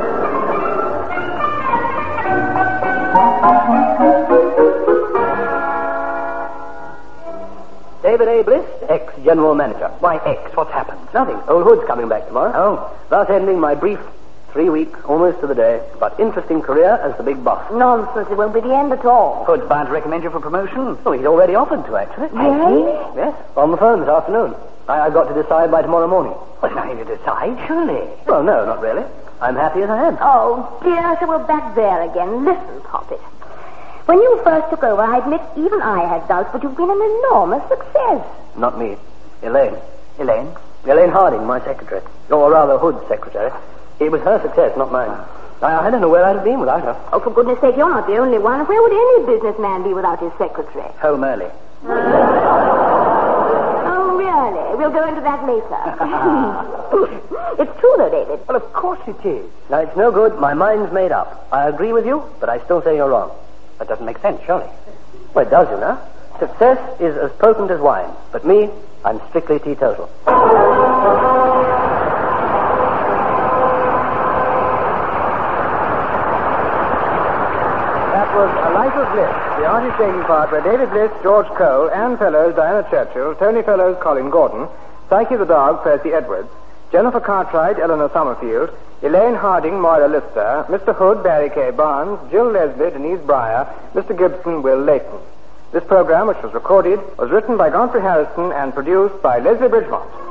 [SPEAKER 17] David A. Bliss, ex-General Manager. Why, ex? What's happened? Nothing. Old Hood's coming back tomorrow. Oh. Thus ending my brief three-week, almost to the day, but interesting career as the big boss.
[SPEAKER 19] Nonsense. It won't be the end at all.
[SPEAKER 17] Hood's bound to recommend you for promotion. Oh, he's already offered to, actually.
[SPEAKER 19] Really?
[SPEAKER 17] Yes, on the phone this afternoon. I, I've got to decide by tomorrow morning. Well, nothing to decide, surely. Well, no, not really. I'm happy as I am.
[SPEAKER 19] Oh, dear, so we're back there again. Listen, Poppet. When you first took over, I admit even I had doubts, but you've been an enormous success.
[SPEAKER 17] Not me. Elaine. Elaine? Elaine Harding, my secretary. Or rather, Hood's secretary. It was her success, not mine. I, I don't know where I'd have been without her.
[SPEAKER 19] Oh, for goodness sake, you're not the only one. Where would any businessman be without his secretary?
[SPEAKER 17] Home early.
[SPEAKER 19] Oh, really? We'll go into that later. It's true, though, David.
[SPEAKER 17] Well, of course it is. Now, it's no good. My mind's made up. I agree with you, but I still say you're wrong. That doesn't make sense, surely. Well, it does, you know. Success is as potent as wine. But me, I'm strictly teetotal.
[SPEAKER 18] That was A Life of Bliss, the artist taking part were David Bliss, George Cole, Anne Fellows, Diana Churchill, Tony Fellows, Colin Gordon, Psyche the Dog, Percy Edwards, Jennifer Cartwright, Eleanor Summerfield, Elaine Harding, Moira Lister, Mister Hood, Barry K. Barnes, Jill Leslie, Denise Breyer, Mister Gibson, Will Layton. This program, which was recorded, was written by Godfrey Harrison and produced by Leslie Bridgemont.